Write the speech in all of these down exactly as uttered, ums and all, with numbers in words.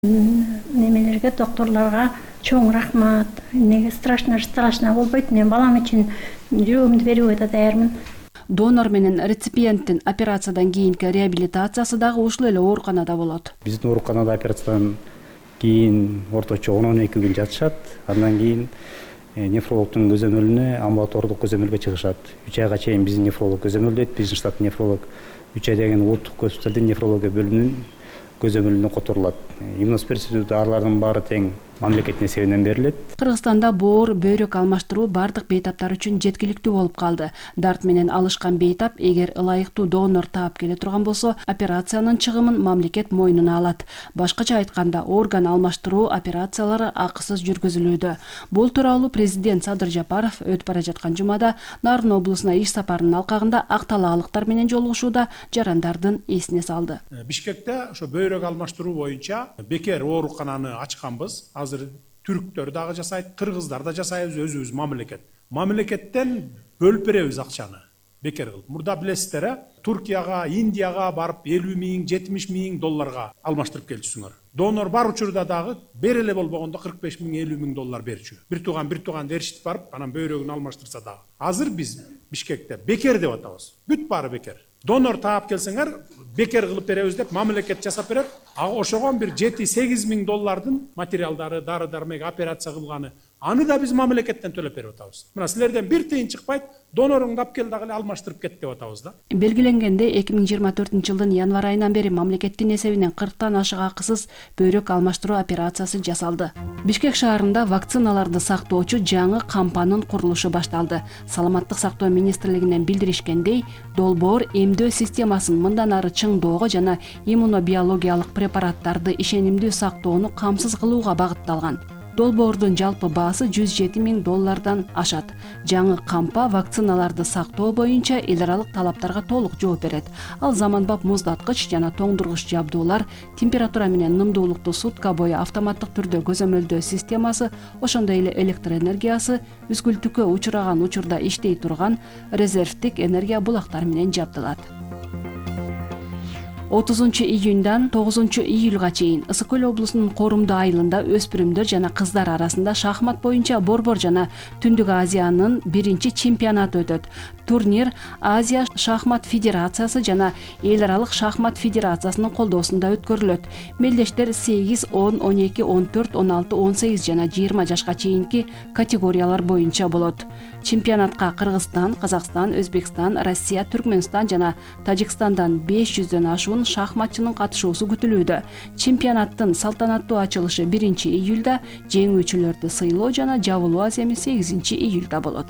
Немелерге, докторларга чоң рахмат. Неге страшно страшно болбойт. Мен балам үчүн жүрөгүмдү берүүгө да даярмын. Донор менен реципиенттин операциядан кийинки реабилитациясы дагы ушул эле ооруканада болот. Биздин ооруканада операциядан кийин орточо он эки күн жатышат. Андан кийин нефрологдун көзөмөлүнө, амбулатордук көзөмөлгө чыгышат. үч айга чейин биздин нефролог көзөмөлдөйт. Биздин штаттын нефролог үч айдан кийин улуттук госпиталдын нефрология бөлүмүнүн көзөмөлүнө которулат. Иммуносупрессивдүү дарылардын баары тең мамлекеттин эсебинен берилет. Кыргызстанда боор, бөйрөк алмаштыруу бардык бейтаптар үчүн жеткиликтүү болуп калды. Дарт менен алышкан бейтап эгер ылайыктуу донор таап келе турган болсо, операциянын чыгымын мамлекет мойнуна алат. Башкача айтканда, орган алмаштыруу операциялары акысыз жүргүзүлүүдө. Бул тууралуу президент Садыр Жапаров өтүп бара жаткан жумада Нарын облусуна иш сапарынын алкагында акталаалыктар менен жолугушууда жарандардын эсине салды. Бишкекте ошо бөйрөк алмаштыруу боюнча бекер оорукананы ачканбыз. Азыр түрктөр дагы жасайт, кыргыздар да жасайбыз, өзүбүз мамлекет. Мамлекеттен бөлүп беребиз акчаны. Бекер кылып. Мурда билесиздер, Туркияга, Индияга барып элүү миң, жетимиш миң долларга алмаштырып келчүсүңөр. Донор бар учурда дагы береле болбогондо кырк беш миң, элүү миң доллар берчү. Бир тууган, бир тууган эриштип барып, анан бөйрөгүн алмаштырса дагы. Азыр биз Бишкекте бекер деп атабыз. Бүт баары бекер. Донор таап келсеңер, бекер кылып беребиз деп мамлекет жасап берет. Ага ошогон бир жети сегиз миң доллардын материалдары, дары-дармек операция кылганы, аны да биз мамлекеттен төлөп берип атабыз. Мына силерден бир тыйын чыкпайт, доноруңду алып кел дагы эле алмаштырып кет деп атабыз да. Белгиленгенде эки миң жыйырма төртүнчү жылдын январь айынан бери мамлекеттин эсебинен кырктан ашык акысыз бөйрөк алмаштыруу операциясы жасалды. Бишкек шаарында вакциналарды сактоочу жаңы кампанын курулушу башталды. Саламаттык сактоо министрлигинен билдиришкендей, долбоор эмдөө системасын мындан ары чыңдоого жана иммунобиологиялык препараттарды ишенимдүү сактоону камсыз кылууга багытталган. Долбоордун жалпы баасы жүз жети миң доллардан ашат. Жаңы кампа вакциналарды сактоо боюнча эл аралык талаптарга толук жооп берет. Ал заманбап муздаткыч жана тоңдургуч жабдуулар, температура менен нымдуулукту сутка бою автоматтык түрдө көзөмөлдөө системасы, ошондой эле электр энергиясы, үзгүлтүккө учураган учурда иштей турган резервдик энергия булактары менен жабдылат. отузунчу июндан тогузунчу июлга чейин Ысык Көл облусунун Корумду айылында өспүрүмдөр жана кыздар арасында шахмат боюнча Борбор жана Түндүк Азиянын биринчи чемпионаты өтөт. Турнир Азия шахмат федерациясы жана эл аралык шахмат федерациясынын колдоосунда өткөрүлөт. Мелдештер сегиз, он, он эки, он төрт, он алты, он сегиз жана жыйырма жашка чейинки категориялар боюнча болот. Чемпионатка Кыргызстан, Казакстан, Өзбекстан, Россия, Түркмөнстан жана Тажикстандан беш жүздөн ашуун шахматчынын катышуусу күтүлүүдө. Чемпионаттын салтанаттуу ачылышы биринчи июлда, жеңүүчүлөрдү сыйлоо жана жабылуу аземи сегизинчи июлда болот.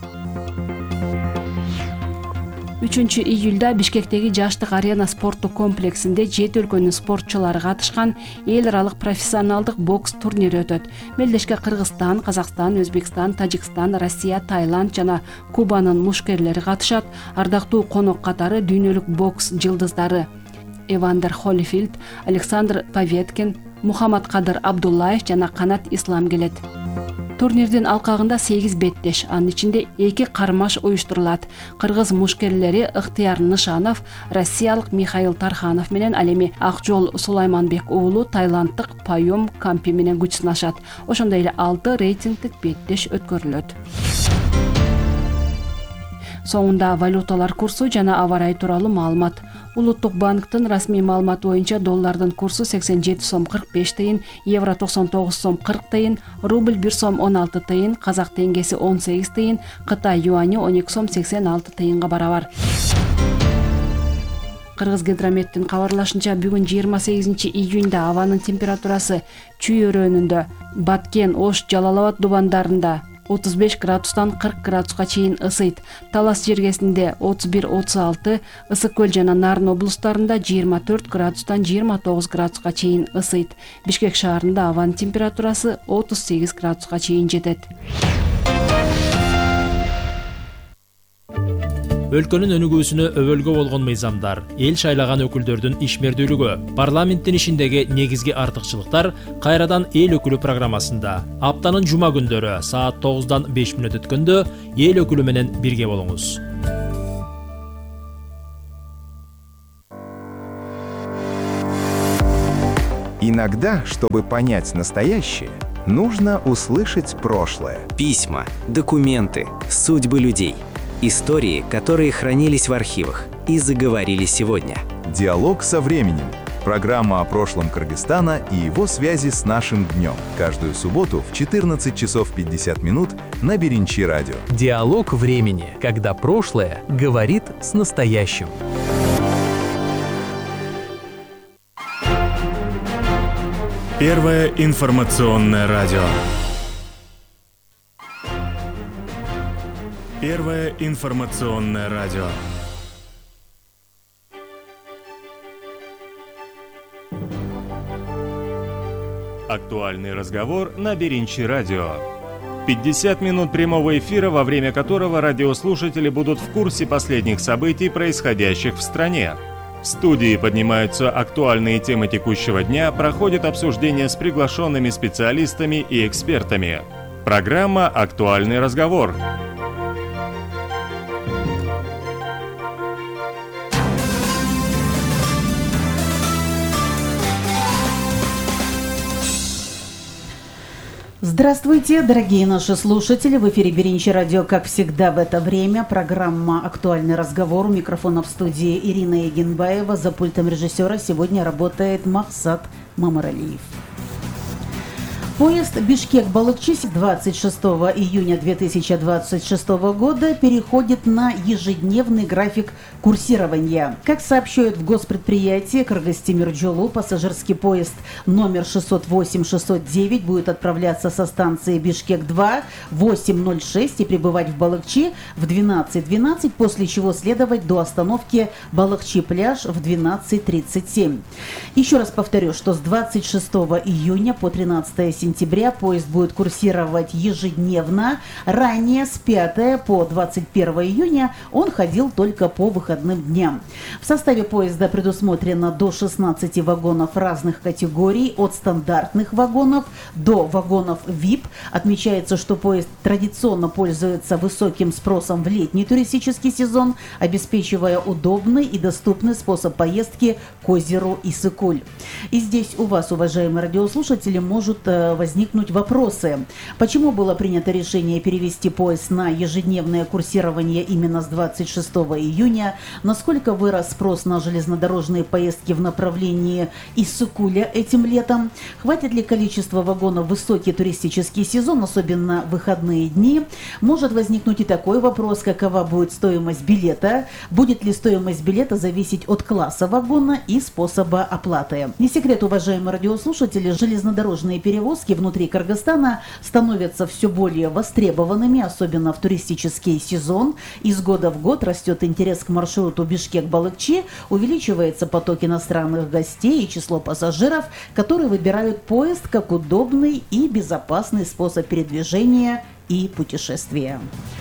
үчүнчү июлда Бишкектеги Жаштык арена спорттук комплексинде жети өлкөнүн спортчулары катышкан эл аралык профессионалдык бокс турнири өтөт. Мелдешке Кыргызстан, Казакстан, Өзбекстан, Тажикстан, Россия, Таиланд жана Кубанын мушкерлери катышат. Ардактуу конок катары дүйнөлүк бокс жылдыздары Эвандер Холлифилд, Александр Поветкин, Мухаммад Кадыр Абдуллаев жана Канат Ислам келет. Турнирдин алкагында сегиз беттеш, анын ичинде эки кармаш уюштурулат. Кыргыз мушкерлери Ыктыяр Нышанов, россиялык Михаил Тарханов менен, ал эми Акжол Сулайманбек уулу тайланддык Пайом Кампи менен күч сынашат. Ошондой эле алты рейтингдик беттеш өткөрүлөт. Соңунда валюталар курсу жана аба ырайы тууралуу маалымат. Улуттук банктын расмий маалыматы боюнча доллардын курсу сексен жети сом кырк беш тыйын, евро токсон тогуз сом кырк тыйын, рубль бир сом он алты тыйын, казак теңгеси он сегиз тыйын, Кытай юани он эки сом сексен алты тыйынга барабар. Кыргыз гидрометтин кабарлашынча, бүгүн жыйырма сегизинчи июнда абанын температурасы Чүй өрөөнүндө, Баткен, Ош, Жалал Абад дубандарында отуз беш градустан кырк градуска чейин ысыйт. Талас жергесинде отуз бир отуз алты, Ысык Көл жана Нарын облустарында жыйырма төрт градустан жыйырма тогуз градуска чейин ысыйт. Бишкек шаарында абанын температурасы отуз сегиз градуска чейин жетет. Өлкөнүн өнүгүүсүнө өбөлгө болгон мыйзамдар, эл шайлаган өкүлдөрдүн ишмердүүлүгү, парламенттин ишиндеги негизги артыкчылыктар кайрадан эл өкүлү программасында. Аптанын жума күндөрү саат тогуздан беш мүнөт өткөндө эл өкүлү менен бирге болуңуз. Иногда, чтобы понять настоящее, нужно услышать прошлое. Письма, документы, судьбы людей. Истории, которые хранились в архивах и заговорили сегодня. Диалог со временем. Программа о прошлом Кыргызстана и его связи с нашим днем. Каждую субботу в четырнадцать часов пятьдесят минут на Беренчи радио. Диалог времени, когда прошлое говорит с настоящим. Первое информационное радио. Первое информационное радио. Актуальный разговор на Беренчи радио. пятьдесят минут прямого эфира, во время которого радиослушатели будут в курсе последних событий, происходящих в стране. В студии поднимаются актуальные темы текущего дня, проходит обсуждение с приглашенными специалистами и экспертами. Программа «Актуальный разговор». Здравствуйте, дорогие наши слушатели. В эфире Беренчи радио, как всегда в это время. Программа «Актуальный разговор». У микрофона в студии Ирина Егенбаева. За пультом режиссера сегодня работает Махсат Мамаралиев. Поезд Бишкек-Балыкчи двадцать шестого июня две тысячи двадцать шестого года переходит на ежедневный график курсирования. Как сообщают в госпредприятии Кыргыз-Темиржолу, пассажирский поезд номер шестьсот восемь шестьсот девять будет отправляться со станции Бишкек-два в восемь ноль шесть и прибывать в Балыкчи в двенадцать двенадцать, после чего следовать до остановки Балыкчи-пляж в двенадцать тридцать семь. Еще раз повторю, что с двадцать шестого июня по тринадцатое сентября поезд будет курсировать ежедневно. Ранее с пятого по двадцать первое июня он ходил только по выходным дням. В составе поезда предусмотрено до шестнадцати вагонов разных категорий, от стандартных вагонов до вагонов ви ай пи. Отмечается, что поезд традиционно пользуется высоким спросом в летний туристический сезон, обеспечивая удобный и доступный способ поездки к озеру Иссык-Куль. И здесь у вас, уважаемые радиослушатели, может возникнуть вопросы. Почему было принято решение перевести поезд на ежедневное курсирование именно с двадцать шестого июня? Насколько вырос спрос на железнодорожные поездки в направлении Иссык-Куля этим летом? Хватит ли количество вагонов в высокий туристический сезон, особенно в выходные дни? Может возникнуть и такой вопрос, какова будет стоимость билета? Будет ли стоимость билета зависеть от класса вагона и способа оплаты? Не секрет, уважаемые радиослушатели, железнодорожные перевозки внутри Кыргызстана становятся все более востребованными, особенно в туристический сезон. Из года в год растет интерес к маршруту Бишкек-Балыкчи, увеличивается поток иностранных гостей и число пассажиров, которые выбирают поезд как удобный и безопасный способ передвижения и путешествия.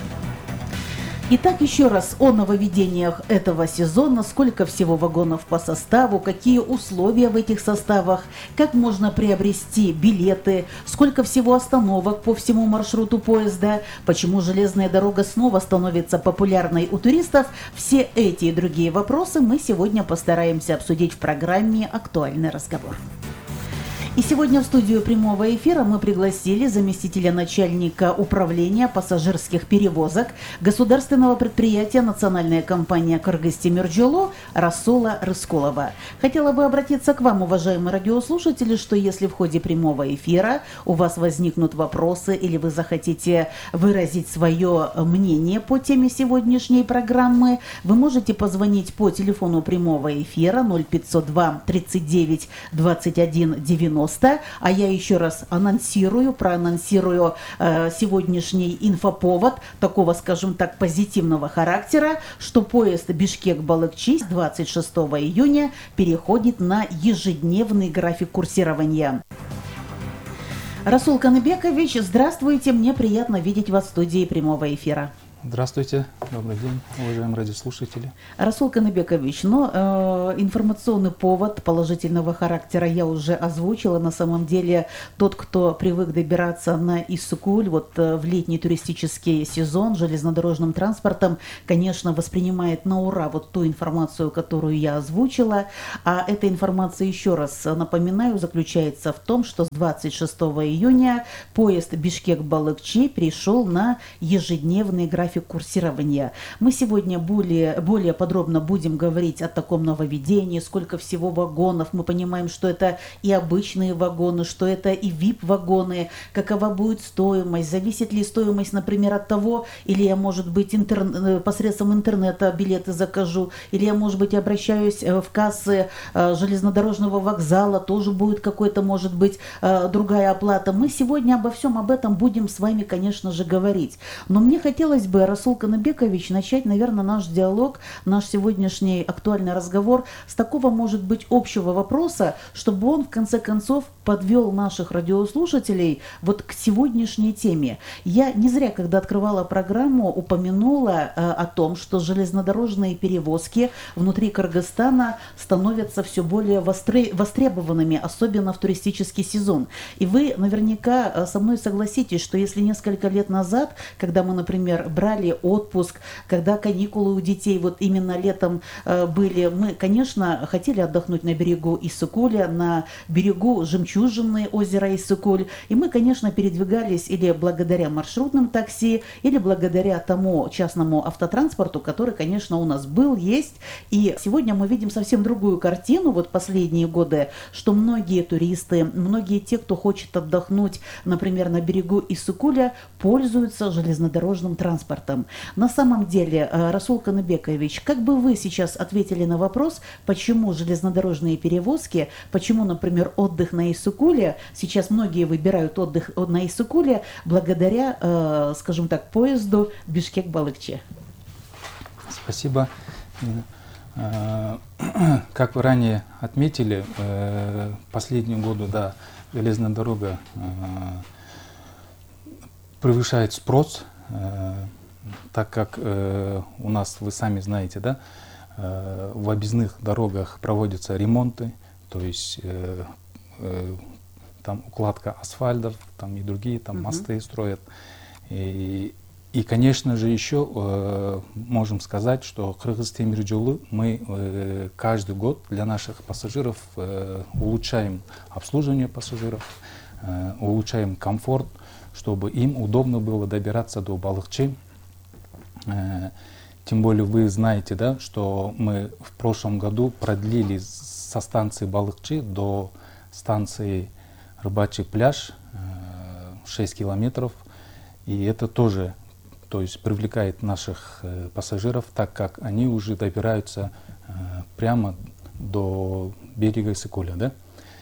Итак, еще раз о нововведениях этого сезона. Сколько всего вагонов по составу, какие условия в этих составах, как можно приобрести билеты, сколько всего остановок по всему маршруту поезда, почему железная дорога снова становится популярной у туристов. Все эти и другие вопросы мы сегодня постараемся обсудить в программе «Актуальный разговор». И сегодня в студию прямого эфира мы пригласили заместителя начальника управления пассажирских перевозок государственного предприятия «Национальная компания Кыргыз-Темиржолу» Расула Рыскулова. Хотела бы обратиться к вам, уважаемые радиослушатели, что если в ходе прямого эфира у вас возникнут вопросы или вы захотите выразить свое мнение по теме сегодняшней программы, вы можете позвонить по телефону прямого эфира ноль пятьсот два тридцать девять двадцать один девяносто. А я еще раз анонсирую, проанонсирую э, сегодняшний инфоповод такого, скажем так, позитивного характера, что поезд Бишкек-Балыкчи двадцать шестого июня переходит на ежедневный график курсирования. Расул Каныбекович, здравствуйте, мне приятно видеть вас в студии прямого эфира. Здравствуйте, добрый день, уважаемые радиослушатели. Расул Канабекович, но э, информационный повод положительного характера я уже озвучила. На самом деле, тот, кто привык добираться на Иссык-Куль вот э, в летний туристический сезон железнодорожным транспортом, конечно, воспринимает на ура вот ту информацию, которую я озвучила. А эта информация, еще раз напоминаю, заключается в том, что с двадцать шестого июня поезд Бишкек-Балыкчи перешел на ежедневный график курсирования. Мы сегодня более, более подробно будем говорить о таком нововведении, сколько всего вагонов. Мы понимаем, что это и обычные вагоны, что это и ви ай пи-вагоны, какова будет стоимость, зависит ли стоимость, например, от того, или я, может быть, интер... посредством интернета билеты закажу, или я, может быть, обращаюсь в кассы железнодорожного вокзала, тоже будет какой-то, может быть, другая оплата. Мы сегодня обо всем об этом будем с вами, конечно же, говорить. Но мне хотелось бы, Расул Канабекович, начать, наверное, наш диалог, наш сегодняшний актуальный разговор с такого, может быть, общего вопроса, чтобы он, в конце концов, подвел наших радиослушателей вот к сегодняшней теме. Я не зря, когда открывала программу, упомянула э, о том, что железнодорожные перевозки внутри Кыргызстана становятся все более востре- востребованными, особенно в туристический сезон. И вы наверняка со мной согласитесь, что если несколько лет назад, когда мы, например, брали отпуск, когда каникулы у детей вот именно летом э, были, мы, конечно, хотели отдохнуть на берегу Иссык-Куля, на берегу жемчужины озера Иссык-Куль, и мы, конечно, передвигались или благодаря маршрутным такси, или благодаря тому частному автотранспорту, который, конечно, у нас был, есть, и сегодня мы видим совсем другую картину, вот последние годы, что многие туристы, многие те, кто хочет отдохнуть, например, на берегу Иссык-Куля, пользуются железнодорожным транспортом. На самом деле, Расул Канабекович, как бы вы сейчас ответили на вопрос, почему железнодорожные перевозки, почему, например, отдых на Иссык-Куле, сейчас многие выбирают отдых на Иссык-Куле благодаря, скажем так, поезду Бишкек-Балыкчи? Спасибо. Как вы ранее отметили, последние годы, да, железная дорога превышает спрос, так как э, у нас, вы сами знаете, да, э, в объездных дорогах проводятся ремонты, то есть э, э, там укладка асфальтов, там и другие, там uh-huh. мосты строят. И, и, конечно же, еще э, можем сказать, что Кыргыз-Темир-Жолы мы э, каждый год для наших пассажиров э, улучшаем обслуживание пассажиров, э, улучшаем комфорт, чтобы им удобно было добираться до Балыкчи. Тем более вы знаете, да, что мы в прошлом году продлили со станции Балыкчи до станции Рыбачий пляж шесть километров. И это тоже, то есть, привлекает наших пассажиров, так как они уже добираются прямо до берега Иссык-Куля. Да?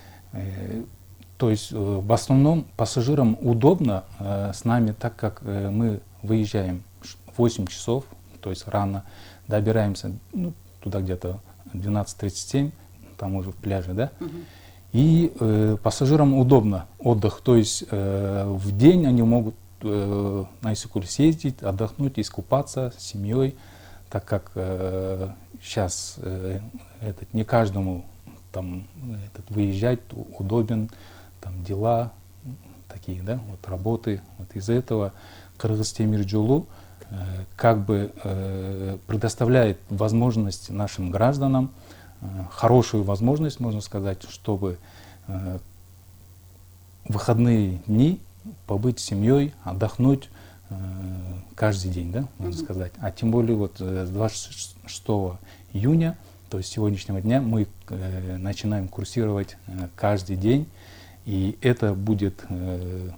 То есть в основном пассажирам удобно с нами, так как мы выезжаем восемь часов, то есть рано, добираемся ну, туда где-то двенадцать тридцать семь, там уже в пляже, да, uh-huh. и э, пассажирам удобно отдых, то есть э, в день они могут э, на Иссык-Куль съездить, отдохнуть, искупаться с семьей, так как э, сейчас э, этот, не каждому там этот, выезжать удобен, там дела такие, да, вот работы, вот из-за этого Кыргыз-Темир-Жолы как бы э, предоставляет возможность нашим гражданам, э, хорошую возможность, можно сказать, чтобы э, в выходные дни побыть с семьей, отдохнуть э, каждый день, да, можно mm-hmm. сказать. А тем более вот с двадцать шестого июня, то есть сегодняшнего дня, мы э, начинаем курсировать э, каждый день, и это будет э,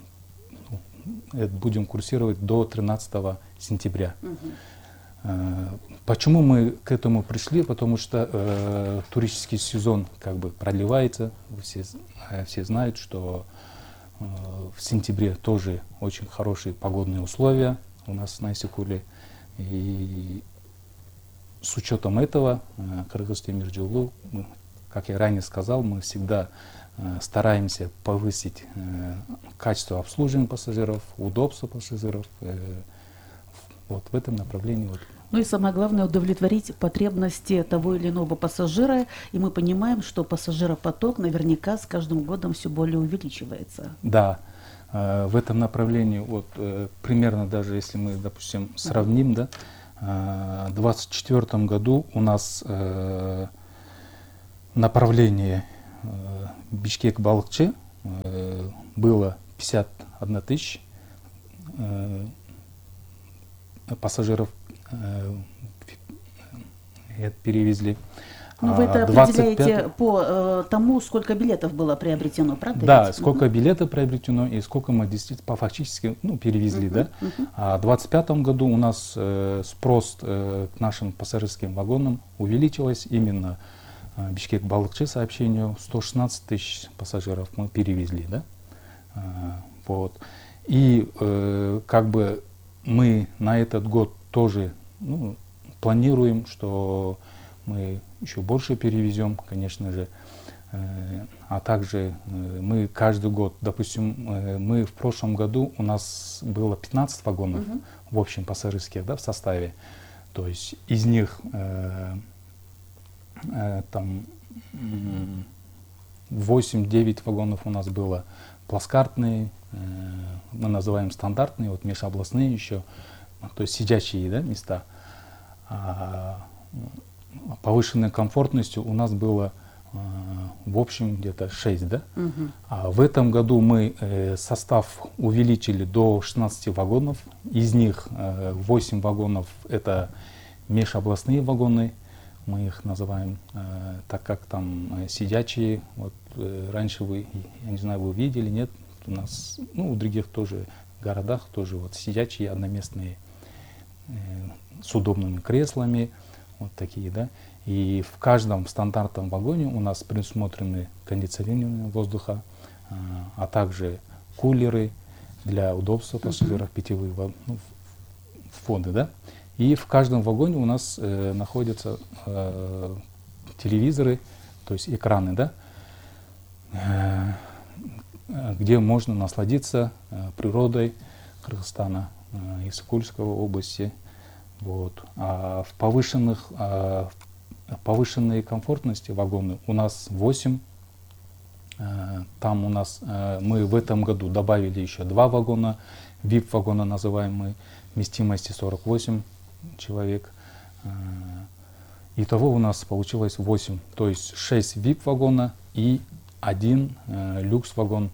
будем курсировать до тринадцатого сентября. Uh-huh. Почему мы к этому пришли? Потому что э, туристический сезон как бы продлевается. Все, все знают, что э, в сентябре тоже очень хорошие погодные условия у нас на Иссык-Куле. И с учетом этого э, Кыргыз-Темир-Жолы, как я ранее сказал, мы всегда стараемся повысить э, качество обслуживания пассажиров, удобство пассажиров, э, Вот в этом направлении. Вот. Ну и самое главное, удовлетворить потребности того или иного пассажира. И мы понимаем, что пассажиропоток наверняка с каждым годом все более увеличивается. Да, э, в этом направлении, вот э, примерно даже если мы, допустим, сравним, да, э, в двадцать четвёртом году у нас э, направление э, Бишкек-Балыкчы э, было пятьдесят одна тысяча э, пассажиров э, перевезли. Ну, вы это определяете по э, тому, сколько билетов было приобретено, правда? Да, ведь? сколько uh-huh. билетов приобретено и сколько мы действительно по фактически ну, перевезли. Uh-huh. Да? Uh-huh. А в двадцать пятом году у нас э, спрос э, к нашим пассажирским вагонам увеличилось. Именно э, Бишкек-Балыкчы сообщению сто шестнадцать тысяч пассажиров мы перевезли. Да? А, вот. И э, как бы мы на этот год тоже ну, планируем, что мы еще больше перевезем, конечно же. Э, а также э, мы каждый год, допустим, э, мы в прошлом году у нас было пятнадцать вагонов uh-huh. в общем пассажирских, да, в составе. То есть из них э, э, там восемь-девять вагонов у нас было плацкартные, э, мы называем стандартные, вот межобластные еще, то есть сидячие, да, места. А, повышенной комфортностью у нас было э, в общем где-то шесть, да? Uh-huh. А в этом году мы э, состав увеличили до шестнадцати вагонов, из них э, восемь вагонов это межобластные вагоны, мы их называем, э, так как там э, сидячие, вот э, раньше вы, я не знаю, вы видели, нет, у нас, ну, в других тоже городах тоже вот сидячие одноместные э, с удобными креслами, вот такие, да. И в каждом стандартном вагоне у нас предусмотрены кондиционирование воздуха, а, а также кулеры для удобства пассажиров, питьевые ну, входы, да. И в каждом вагоне у нас э, находятся э, телевизоры, то есть экраны, да, э, где можно насладиться э, природой Кыргызстана, э, Иссык-Кульской области. Вот. А в повышенных, а в повышенной комфортности вагоны у нас восемь. А, там у нас а, мы в этом году добавили еще два вагона, ви ай пи-вагона называемые, вместимости сорок восемь человек. А, итого у нас получилось восемь, то есть шесть ви ай пи-вагона и один а, люкс-вагон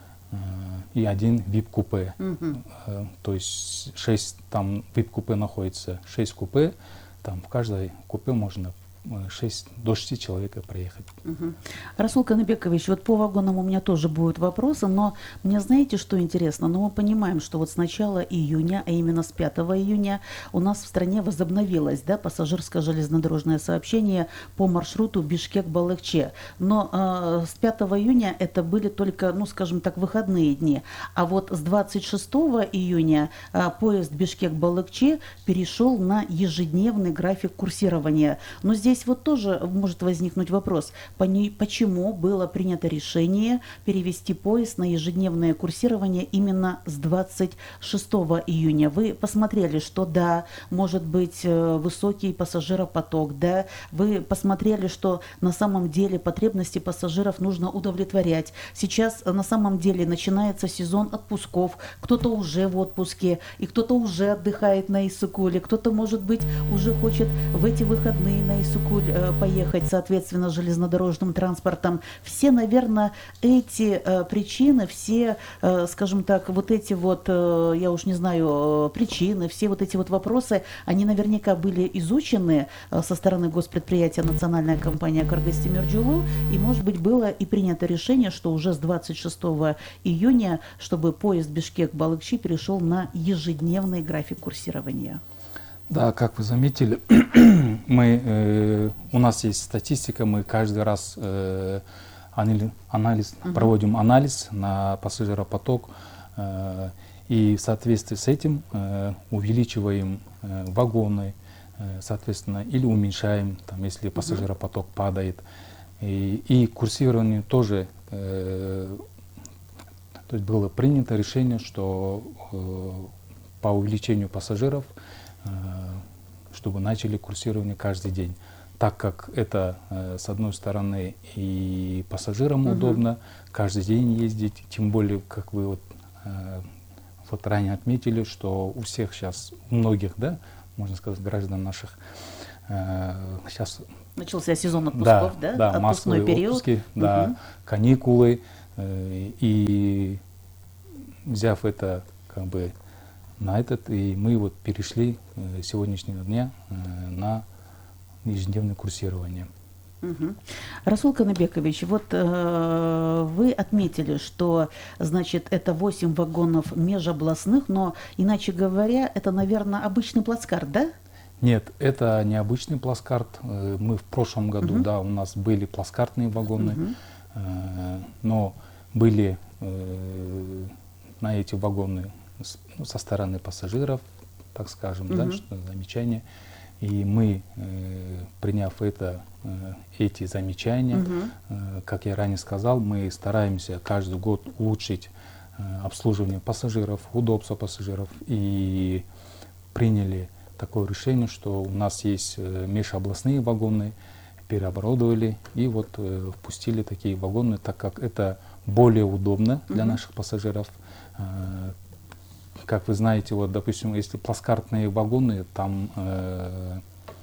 и один ви ай пи-купе. Uh-huh. То есть шесть там ви ай пи-купе находится, шесть купе, там в каждой купе можно шесть до шести человек проехать. Uh-huh. Расул Каныбекович, вот по вагонам у меня тоже будут вопросы, но мне знаете, что интересно? Но мы понимаем, что вот с начала июня, а именно с пятого июня, у нас в стране возобновилось, да, пассажирское железнодорожное сообщение по маршруту Бишкек-Балыкчы. Но э, с пятого июня это были только, ну, скажем так, выходные дни. А вот с двадцать шестого июня э, поезд Бишкек-Балыкчы перешел на ежедневный график курсирования. Но здесь Здесь вот тоже может возникнуть вопрос, почему было принято решение перевести поезд на ежедневное курсирование именно с двадцать шестого июня. Вы посмотрели, что да, может быть высокий пассажиропоток, да, вы посмотрели, что на самом деле потребности пассажиров нужно удовлетворять. Сейчас на самом деле начинается сезон отпусков, кто-то уже в отпуске, и кто-то уже отдыхает на Иссык-Куле, кто-то, может быть, уже хочет в эти выходные на Иссык-Куль поехать, соответственно, железнодорожным транспортом. Все, наверное, эти э, причины, все, э, скажем так, вот эти вот, э, я уж не знаю, причины, все вот эти вот вопросы, они наверняка были изучены э, со стороны госпредприятия «Национальная компания Кыргыз-Темиржолу», и, может быть, было и принято решение, что уже с двадцать шестого июня, чтобы поезд Бишкек-Балыкчы перешел на ежедневный график курсирования. Да, как вы заметили, мы, э, у нас есть статистика, мы каждый раз э, анализ, анализ uh-huh. проводим анализ на пассажиропоток, э, и в соответствии с этим э, увеличиваем э, вагоны, э, соответственно, или уменьшаем, там, если пассажиропоток uh-huh. падает. И, и курсирование тоже, э, то есть было принято решение, что э, по увеличению пассажиров чтобы начали курсирование каждый день. Так как это, с одной стороны, и пассажирам uh-huh. удобно каждый день ездить, тем более, как вы вот, вот ранее отметили, что у всех сейчас, у многих, да, можно сказать, граждан наших, сейчас... Начался сезон отпусков, да? Да, да, отпускной массовые период. отпуски, да, uh-huh. каникулы. И взяв это как бы на этот, и мы вот перешли с сегодняшнего дня на ежедневное курсирование. Угу. Расул Канабекович, вот э, вы отметили, что, значит, это восемь вагонов межобластных, но, иначе говоря, это, наверное, обычный плацкарт, да? Нет, это не обычный плацкарт. Мы в прошлом году, угу. да, у нас были плацкартные вагоны, угу. э, но были э, на эти вагоны со стороны пассажиров, так скажем, угу. да, что замечания. И мы, э, приняв это, э, эти замечания, угу. э, как я ранее сказал, мы стараемся каждый год улучшить э, обслуживание пассажиров, удобство пассажиров. И приняли такое решение, что у нас есть э, межобластные вагоны, переоборудовали и вот э, впустили такие вагоны, так как это более удобно для угу. наших пассажиров. Э, Как вы знаете, вот, допустим, если плацкартные вагоны, там э,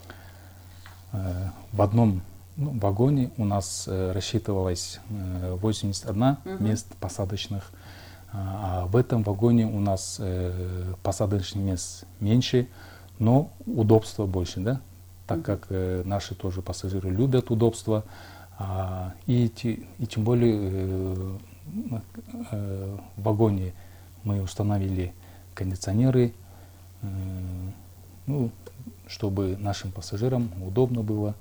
э, в одном ну, вагоне у нас э, рассчитывалось э, восемьдесят одно uh-huh. мест посадочных, а в этом вагоне у нас э, посадочных мест меньше, но удобства больше, да? Так uh-huh. как э, наши тоже пассажиры любят удобства, а, и, и тем более э, э, в вагоне мы установили кондиционеры, э, ну, чтобы нашим пассажирам удобно было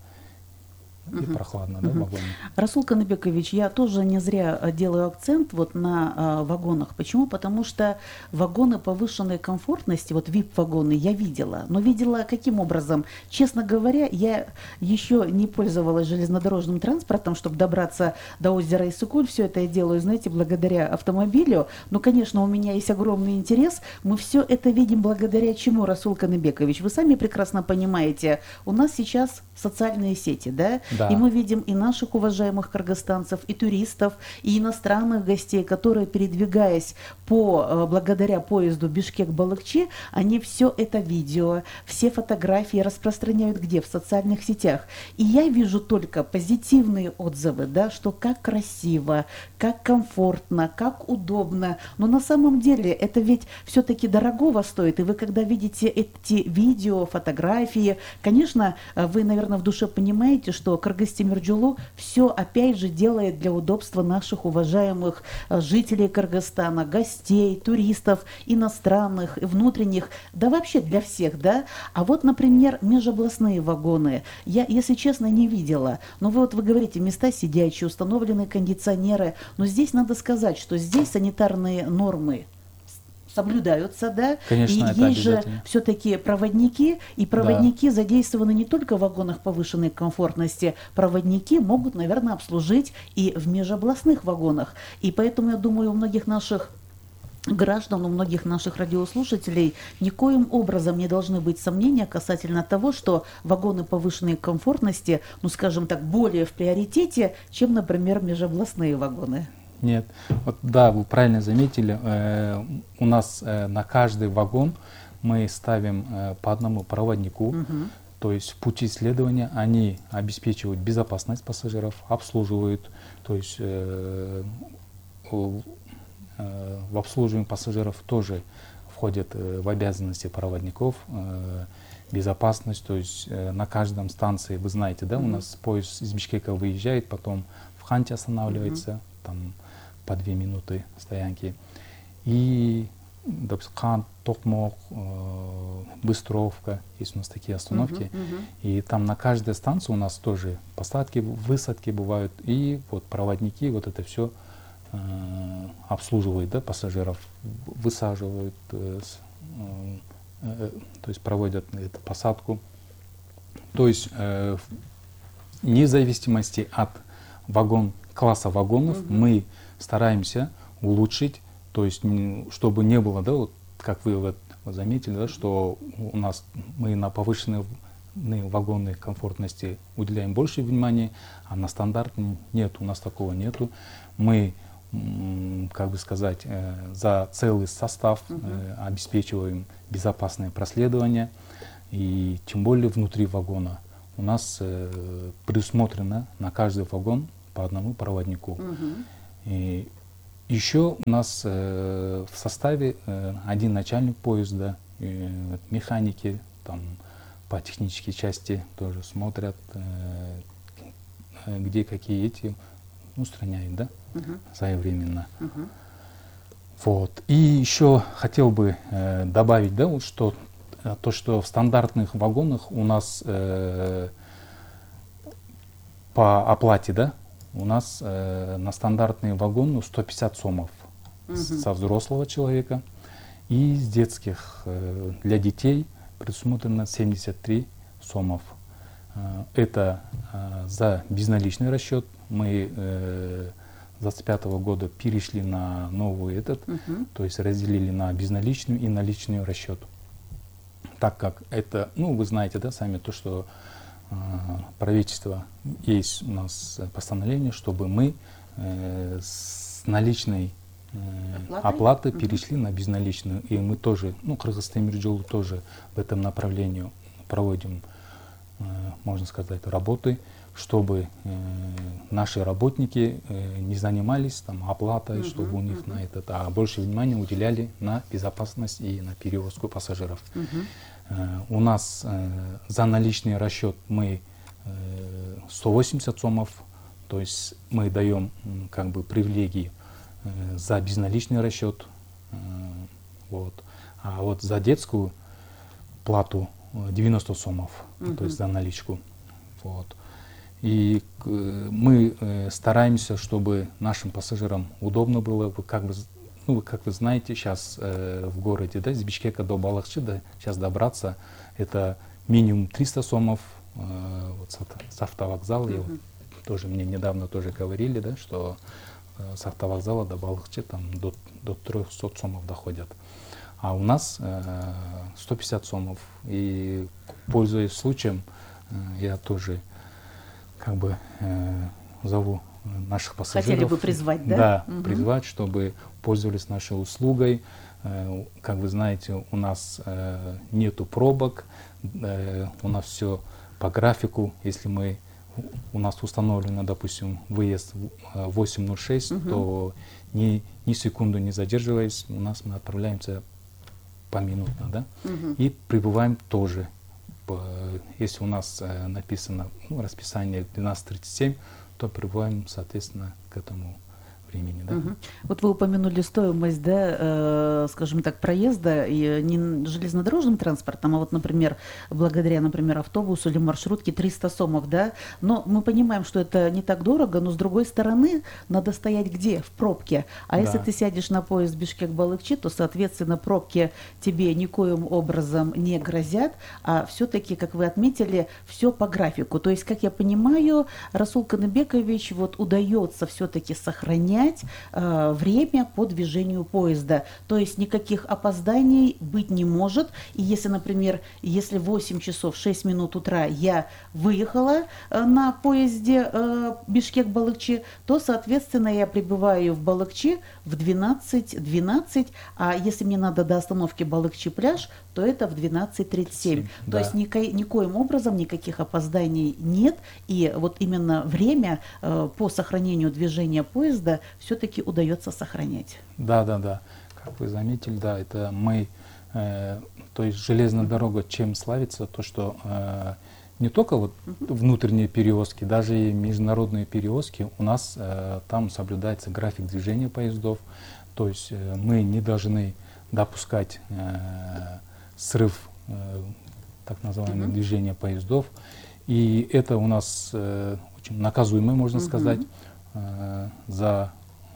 и uh-huh. прохладно, uh-huh. да, в вагоне. Расул Канабекович, я тоже не зря делаю акцент вот на а, вагонах. Почему? Потому что вагоны повышенной комфортности, вот ви ай пи-вагоны я видела, но видела каким образом? Честно говоря, я еще не пользовалась железнодорожным транспортом, чтобы добраться до озера Иссык-Куль. Все это я делаю, знаете, благодаря автомобилю. Но, конечно, у меня есть огромный интерес. Мы все это видим благодаря чему, Расул Канабекович? Вы сами прекрасно понимаете, у нас сейчас социальные сети, да? Да. И мы видим и наших уважаемых кыргызстанцев, и туристов, и иностранных гостей, которые, передвигаясь по, благодаря поезду Бишкек-Балыкчи, они все это видео, все фотографии распространяют где? В социальных сетях. И я вижу только позитивные отзывы, да, что как красиво, как комфортно, как удобно. Но на самом деле это ведь все-таки дорогого стоит. И вы, когда видите эти видео, фотографии, конечно, вы, наверное, в душе понимаете, что Кыргыз Темиржолу все опять же делает для удобства наших уважаемых жителей Кыргызстана, гостей, туристов, иностранных, внутренних, да вообще для всех, да. А вот, например, межобластные вагоны, я, если честно, не видела. Но вы вот вы говорите, места сидячие, установлены кондиционеры, но здесь надо сказать, что здесь санитарные нормы соблюдаются, да, Конечно, и есть же все-таки проводники, и проводники да. задействованы не только в вагонах повышенной комфортности, проводники могут, наверное, обслужить и в межобластных вагонах. И поэтому, я думаю, у многих наших граждан, у многих наших радиослушателей никоим образом не должны быть сомнения касательно того, что вагоны повышенной комфортности, ну, скажем так, более в приоритете, чем, например, межобластные вагоны. Нет, вот да, вы правильно заметили, э, у нас э, на каждый вагон мы ставим э, по одному проводнику, угу. то есть в пути исследования они обеспечивают безопасность пассажиров, обслуживают, то есть э, э, в обслуживание пассажиров тоже входит э, в обязанности проводников, э, безопасность, то есть э, на каждом станции, вы знаете, да, угу. у нас поезд из Бишкека выезжает, потом в Ханте останавливается, угу. там по две минуты стоянки. И, допустим, Хан, Токмок, э, Быстровка, есть у нас такие остановки. Uh-huh, uh-huh. И там на каждой станции у нас тоже посадки, высадки бывают. И вот проводники вот это все э, обслуживают, да, пассажиров, высаживают, э, э, э, то есть проводят эту посадку. То есть э, вне зависимости от вагон, класса вагонов uh-huh. мы стараемся улучшить, то есть чтобы не было, да, вот как вы вот вы заметили, да, что у нас мы на повышенные вагонной комфортности уделяем больше внимания, а на стандарт нет, у нас такого нету. Мы, как бы сказать, за целый состав uh-huh. обеспечиваем безопасное проследование, и тем более внутри вагона у нас предусмотрено на каждый вагон по одному проводнику. Uh-huh. И еще у нас в составе один начальник поезда, механики, там, по технической части тоже смотрят, где какие эти устраняют, да, uh-huh. своевременно. Uh-huh. Вот. И еще хотел бы э, добавить, да, вот что то, что в стандартных вагонах у нас э, по оплате, да, у нас э, на стандартные вагоны сто пятьдесят сомов uh-huh. со взрослого человека, и из детских э, для детей предусмотрено семьдесят три сомов. Это за безналичный расчет. Мы с двадцать пятого года перешли на новый этот, uh-huh. то есть разделили на безналичный и наличный расчет. Так как это, ну вы знаете, да, сами то, что э, правительство есть у нас постановление, чтобы мы э, с наличной Оплаты, оплаты перешли uh-huh. на безналичную, и мы тоже, ну, Кыргызстемиржол тоже в этом направлении проводим, э, можно сказать, работы, чтобы э, наши работники э, не занимались там оплатой, uh-huh, чтобы у них uh-huh. на этот, а больше внимания уделяли на безопасность и на перевозку пассажиров. Uh-huh. Э, у нас э, за наличный расчет мы э, сто восемьдесят сомов, то есть мы даем как бы привилегии за безналичный расчет, вот. А вот за детскую плату девяносто сомов, uh-huh. то есть за наличку. Вот. И мы стараемся, чтобы нашим пассажирам удобно было, вы как бы, ну, как вы знаете, сейчас в городе, да, из Бишкека до Балыкчы, да, сейчас добраться, это минимум триста сомов, вот с автовокзала, uh-huh. вот, тоже мне недавно тоже говорили, да, что с автовокзала до Балыкчы там до, до трехсот сомов доходят. А у нас э, сто пятьдесят сомов. И, пользуясь случаем, э, я тоже как бы э, зову наших пассажиров. Хотели бы призвать, да? Да, угу. призвать, чтобы пользовались нашей услугой. Э, как вы знаете, у нас э, нету пробок, э, у нас все по графику. Если мы у нас установлено, допустим, выезд восемь ноль шесть, uh-huh. то ни, ни секунду не задерживаясь, у нас мы отправляемся поминутно, да, uh-huh. и прибываем тоже. По, если у нас э, написано, ну, расписание двенадцать тридцать семь, то прибываем, соответственно, к этому времени, да. Угу. Вот вы упомянули стоимость, да, э, скажем так, проезда и не железнодорожным транспортом, а вот, например, благодаря, например, автобусу или маршрутке триста сомов, да, но мы понимаем, что это не так дорого, но с другой стороны надо стоять где? В пробке. А да. если ты сядешь на поезд Бишкек-Балыкчы, то, соответственно, пробки тебе никоим образом не грозят, а все-таки, как вы отметили, все по графику. То есть, как я понимаю, Расул Каныбекович, вот удается все-таки сохранять э, время по движению поезда. То есть никаких опозданий быть не может. И если, например, если в восемь часов шесть минут утра я выехала э, на поезде э, Бишкек-Балыкчы, то, соответственно, я прибываю в Балыкчы в двенадцать двенадцать, а если мне надо до остановки Балыкчы-пляж, то это в двенадцать тридцать семь. Да. То есть нико, никоим образом никаких опозданий нет. И вот именно время э, по сохранению движения поезда все-таки удается сохранять. Да, да, да. Как вы заметили, да, это мы, э, то есть железная дорога чем славится, то что э, не только вот uh-huh. внутренние перевозки, даже и международные перевозки, у нас э, там соблюдается график движения поездов, то есть э, мы не должны допускать э, срыв э, так называемого uh-huh. движения поездов, и это у нас э, очень наказуемо, можно uh-huh. сказать, э, за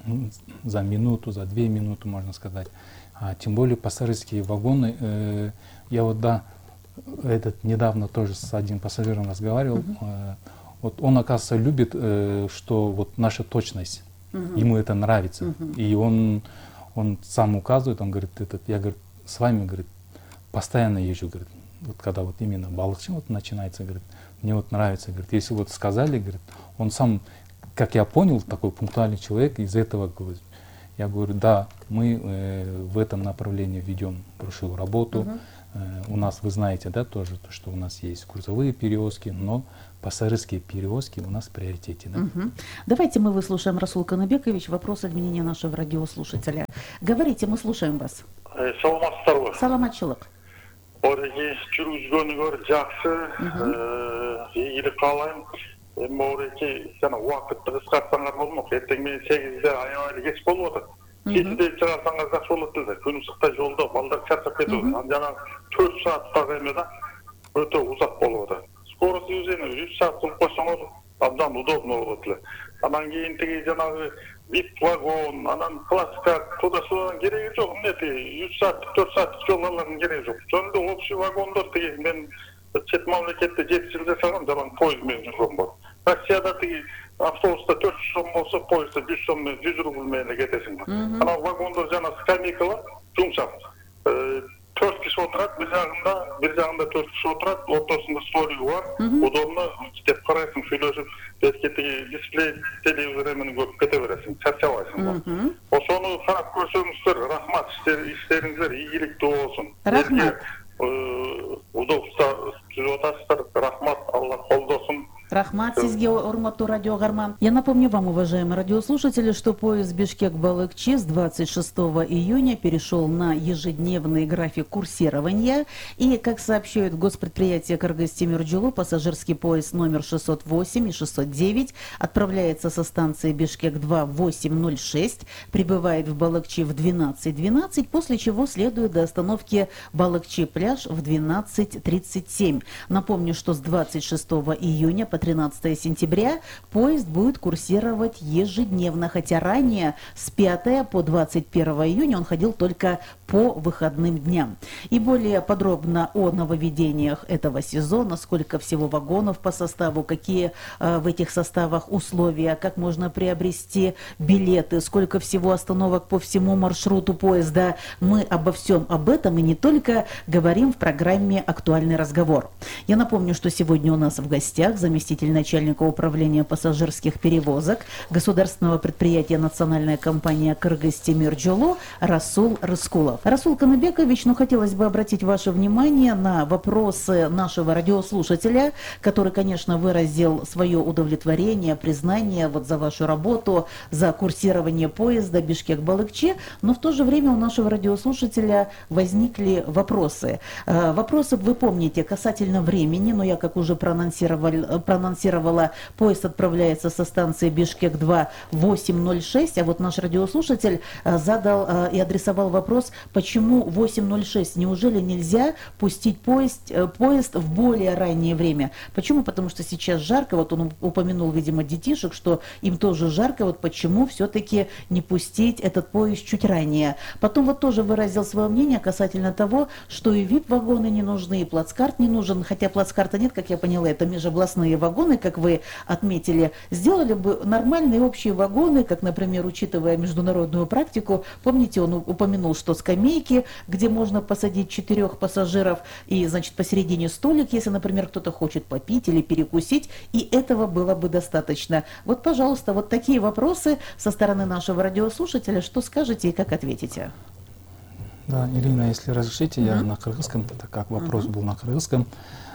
за минуту, за две минуты, можно сказать. А тем более пассажирские вагоны. Э, я вот, да, этот недавно тоже с одним пассажиром разговаривал. Uh-huh. Э, вот он, оказывается, любит, э, что вот наша точность, uh-huh. ему это нравится. Uh-huh. И он, он сам указывает, он говорит, этот, я говорю, с вами, говорит, постоянно езжу, говорит, вот когда вот именно балыкчи вот начинается, говорит, мне вот нравится, говорит, если вот сказали, говорит, он сам, как я понял, такой пунктуальный человек, из этого говорит. Я говорю, да, мы э, в этом направлении ведем большую работу. Uh-huh. э, у нас, вы знаете, да, тоже, то, что у нас есть грузовые перевозки, но пассажирские перевозки у нас в приоритете. Да? Uh-huh. Давайте мы выслушаем, Расул Канабекович, вопрос от мнения нашего радиослушателя. Говорите, мы слушаем вас. Саламатсыздар. Саламатчылык. Ореги жүргізгөнүңөр жакшы, ийгилик каалайм. Эми ореги жана убакытты кыскартсаңар болмок. Эртең менен сегизде аябай кеч болуп атат. Кечинде чыгарсаңар жакшы болот эле. Күн ысыкта жолдо балдар чарчап кетип атат. Жана төрт сааттагы эме да өтө узак болуп атат. Скорость движения үч саат кылып койсоңор абдан удобно болот эле. Анан кийин тиги жанагы вип вагон, анан плацкарт, туда-сюда кереги жок. Эмне үч саат, төрт саат жол алардын кереги жок. Жөнүндө общий вагондор тиги мен чет мамлекетте жети жыл жашагам, жалаң поезд менен жүргөм бар. Россияда тиги автобуста төрт жүз сом болсо, поездда жүз сом менен жүз рубль менен кетесиң. Анан вагондор жана скамейкалар жумшак. төрт киши отурат, бир жагында, бир жагында төрт киши отурат, ортосунда столиги бар. Удобно деп карайсың, сүйлөшүп, бетке тиги дисплей телевизор эмени көрүп кете бересиң, чарчабайсың. Ошону карап көрсөңүздөр, рахмат, иштериңиздер ийгиликтүү болсун. Рахмат. Удобство түзүп атасыздар, рахмат, Алла колдосун. Рахмат сизге, урматтуу радио Гарман. Я напомню вам, уважаемые радиослушатели, что поезд Бишкек-Балыкчи с двадцать шестого июня перешел на ежедневный график курсирования. И, как сообщают госпредприятие Кыргыз-Темиржолу, пассажирский поезд номер шестьсот восемь и шестьсот девять отправляется со станции Бишкек-два в восемь ноль шесть, прибывает в Балыкчи в двенадцать двенадцать, после чего следует до остановки Балыкчи-пляж в двенадцать тридцать семь. Напомню, что с двадцать шестого июня по тринадцатое сентября поезд будет курсировать ежедневно, хотя ранее с пятого по двадцать первое июня он ходил только по выходным дням. И более подробно о нововведениях этого сезона, сколько всего вагонов по составу, какие э, в этих составах условия, как можно приобрести билеты, сколько всего остановок по всему маршруту поезда. Мы обо всем об этом и не только говорим в программе «Актуальный разговор». Я напомню, что сегодня у нас в гостях заместитель начальника управления пассажирских перевозок государственного предприятия «Национальная компания Кыргыз-Темиржолу» Расул Рыскулов. Расул Канабекович, ну хотелось бы обратить ваше внимание на вопросы нашего радиослушателя, который, конечно, выразил свое удовлетворение, признание вот за вашу работу, за курсирование поезда Бишкек-Балыкчи, но в то же время у нашего радиослушателя возникли вопросы. Вопросы, вы помните, касательно времени, но я, как уже проанонсировал, проанонсировала, поезд отправляется со станции Бишкек-два в восемь ноль шесть, а вот наш радиослушатель задал и адресовал вопрос, почему восемь ноль шесть, неужели нельзя пустить поезд, поезд в более раннее время? Почему? Потому что сейчас жарко, вот он упомянул, видимо, детишек, что им тоже жарко, вот почему все-таки не пустить этот поезд чуть ранее? Потом вот тоже выразил свое мнение касательно того, что и вип-вагоны не нужны, и плацкарт не нужен, хотя плацкарта нет, как я поняла, это межобластные вагоны, как вы отметили. Сделали бы нормальные общие вагоны, как, например, учитывая международную практику, помните, он упомянул, что скамейки, где можно посадить четырех пассажиров, и, значит, посередине столик, если, например, кто-то хочет попить или перекусить, и этого было бы достаточно. Вот, пожалуйста, вот такие вопросы со стороны нашего радиослушателя, что скажете и как ответите? Да, Ирина, если разрешите, uh-huh. я на кыргызском, так как вопрос uh-huh. был на кыргызском.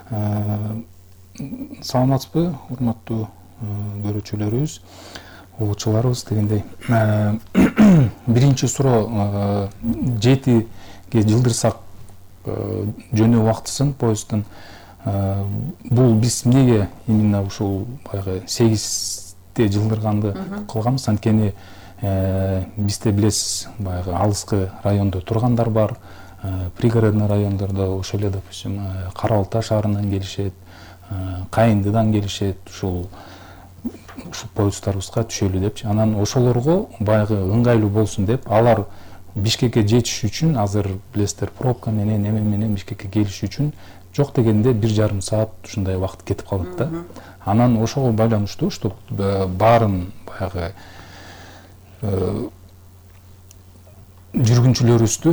Саламатсызбы, урматтуу көрүүчүлөрүбүз, угуучуларыбыз дегендей. Биринчи суроо, жетиге жылдырсак жөнөө убактысын поезддин, бул биз эмнеге именно ушул баягы сегизде жылдырганды кылганбыз, анткени бизде билесиз, баягы алыскы райондо тургандар бар, пригородный райондордо ошол эле, допустим, Кара Балта шаарынан келишет, Кайындыдан келишет, ушул ушул поезддарыбызга түшөлү депчи. Анан ошолорго баягы ыңгайлуу болсун деп, алар Бишкекке жетиш үчүн азыр билесиздер, пробка менен эме менен Бишкекке келиш үчүн жок дегенде бир жарым саат ушундай убакыт кетип калат да. Анан ошого байланыштуу, что баарын баягы жүргүнчүлөрүбүздү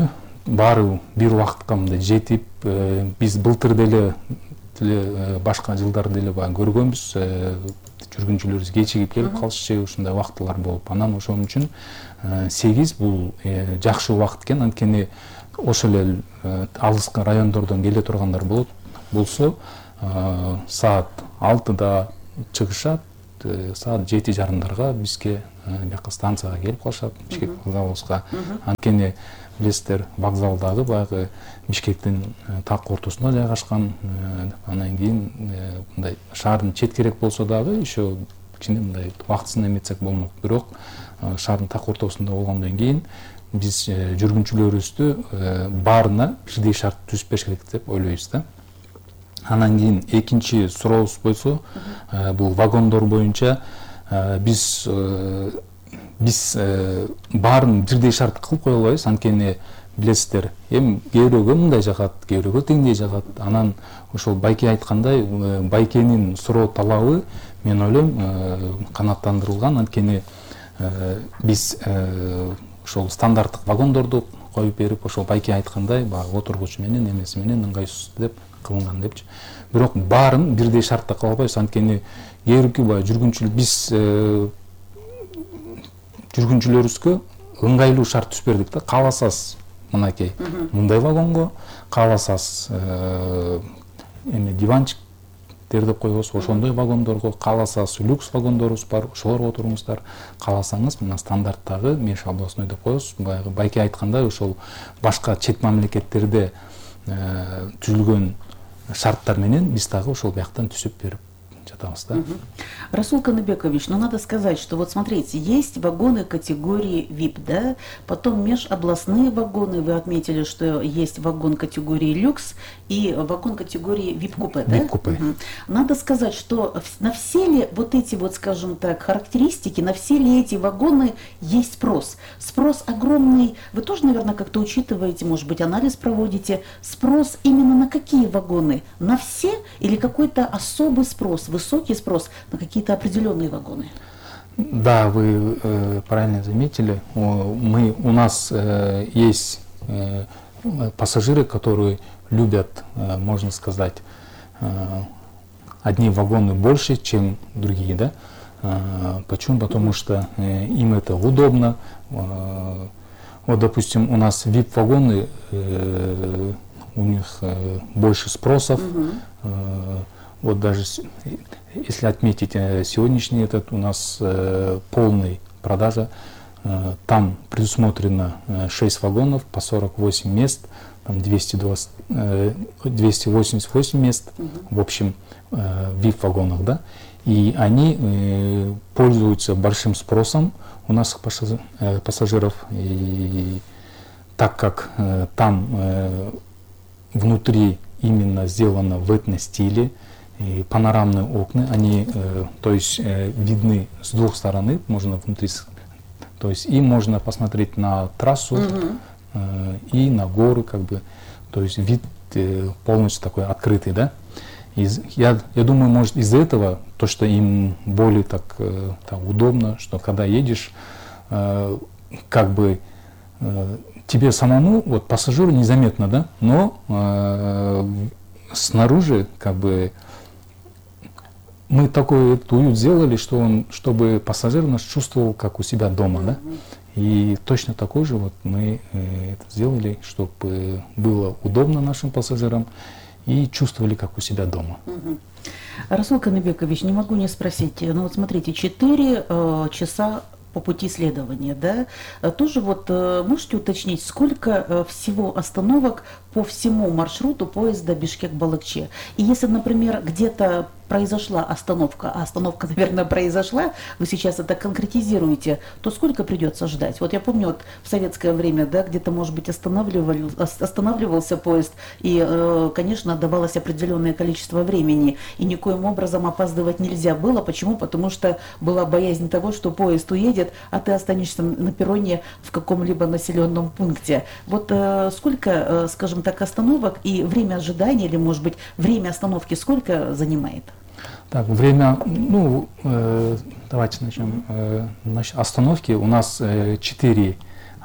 баары бир убакытка мындай жетип, биз былтыр деле деле башка жылдар деле баягы көргөнбүз, жүргүнчүлөрүбүз кечигип келип калышчу, ушундай убактылар болуп. Анан ошон үчүн сегиз бул жакшы убакыт экен. Анткени ошол эле алыскы райондордон келе тургандар болот болсо, саат алтыда чыгышат, саат жети жарымдарга бизге бияка станцияга келип калышат, Бишкек вокзалыбызга. Анткени билесиздер, вокзал дагы баягы Бишкектин так ортосунда жайгашкан. Анан кийин мындай шаардын четкерээк болсо дагы еще кичине мындай убактысын эметсек болмок. Бирок шаардын так ортосунда болгондон кийин биз жүргүнчүлөрүбүздү баарына бирдей шарт түзүп керек деп ойлойбуз да. Анан кийин экинчи сурообуз болсо, бул вагондор боюнча биз биз баарын бирдей шарт кылып кое албайбыз. Анткени билесиздер, эми кээ бирөөгө мындай жагат, кээ бирөөгө теңдей жагат. Анан ошол Байке айткандай, Байкенин суроо талабы мен ойлойм канааттандырылган. Анткени биз ошол стандарттык вагондорду коюп берип, ошол Байке айткандай, баягы отургучу менен эмеси менен ыңгайсыз деп кылынган депчи. Бирок баарын бирдей шартта кыла албайбыз. Анткени кээ бирки баягы жүргүнчүлөр биз жүргүнчүлөрүбүзгө ыңгайлуу шарт түзүп бердик да. Кааласаңыз мынакей мындай вагонго, кааласаңыз эме диванчиктер деп коебуз, ошондой вагондорго, кааласаңыз люкс вагондорубуз бар, ошолорго отуруңуздар. Кааласаңыз мына стандарттагы межобластной деп коебуз. Баягы Байке айткандай, ошол башка чет мамлекеттерде түзүлгөн шарттар менен биз дагы ошол бияктан түзүп берип жатабыз да. Расул Каныбекович, ну надо сказать, что вот смотрите, есть вагоны категории ви ай пи, да, потом межобластные вагоны, вы отметили, что есть вагон категории люкс и вагон категории ви ай пи-купе, да? ви ай пи-купе. Угу. Надо сказать, что на все ли вот эти вот, скажем так, характеристики, на все ли эти вагоны есть спрос? Спрос огромный, вы тоже, наверное, как-то учитываете, может быть, анализ проводите, спрос именно на какие вагоны? На все или какой-то особый спрос, высокий спрос на какие-то определенные вагоны? Да, вы э, правильно заметили. Мы, у нас э, есть э, пассажиры, которые любят, э, можно сказать, э, одни вагоны больше, чем другие. Да? Э, почему? Потому что э, им это удобно. Э, вот, допустим, у нас ви ай пи-вагоны, э, у них э, больше спросов. Э, Вот даже если отметить сегодняшний этот, у нас э, полный продажа, э, там предусмотрено шесть вагонов по сорок восемь мест, там двести двадцать, э, двести восемьдесят восемь мест, угу. в общем, э, ви ай пи-вагонах, да, и они э, пользуются большим спросом у наших пассажиров, и так как э, там э, внутри именно сделано в этно-стиле, и панорамные окна, они, э, то есть, э, видны с двух сторон, можно внутри, то есть, и можно посмотреть на трассу uh-huh. э, и на горы, как бы, то есть, вид э, полностью такой открытый, да. Из, я, я думаю, может, из-за этого, то, что им более так, э, так удобно, что когда едешь, э, как бы, э, тебе самому, вот, пассажиру незаметно, да, но э, снаружи, как бы, мы такой уют сделали, что он, чтобы пассажир нас чувствовал как у себя дома, да? И точно такой же вот мы э, это сделали, чтобы было удобно нашим пассажирам и чувствовали как у себя дома. Угу. Расул Каныбекович, не могу не спросить, ну вот смотрите, четыре э, часа по пути следования, да? Тоже вот можете уточнить, сколько всего остановок по всему маршруту поезда Бишкек-Балыкче? И если, например, где-то произошла остановка, а остановка, наверное, произошла, вы сейчас это конкретизируете, то сколько придется ждать? Вот я помню, вот в советское время, да, где-то, может быть, останавливали, останавливался поезд, и, конечно, отдавалось определенное количество времени, и никоим образом опаздывать нельзя было. Почему? Потому что была боязнь того, что поезд уедет, а ты останешься на перроне в каком-либо населенном пункте. Вот сколько, скажем так, остановок и время ожидания, или, может быть, время остановки сколько занимает? Так, время, ну, э, давайте начнем. Э, значит, остановки у нас четыре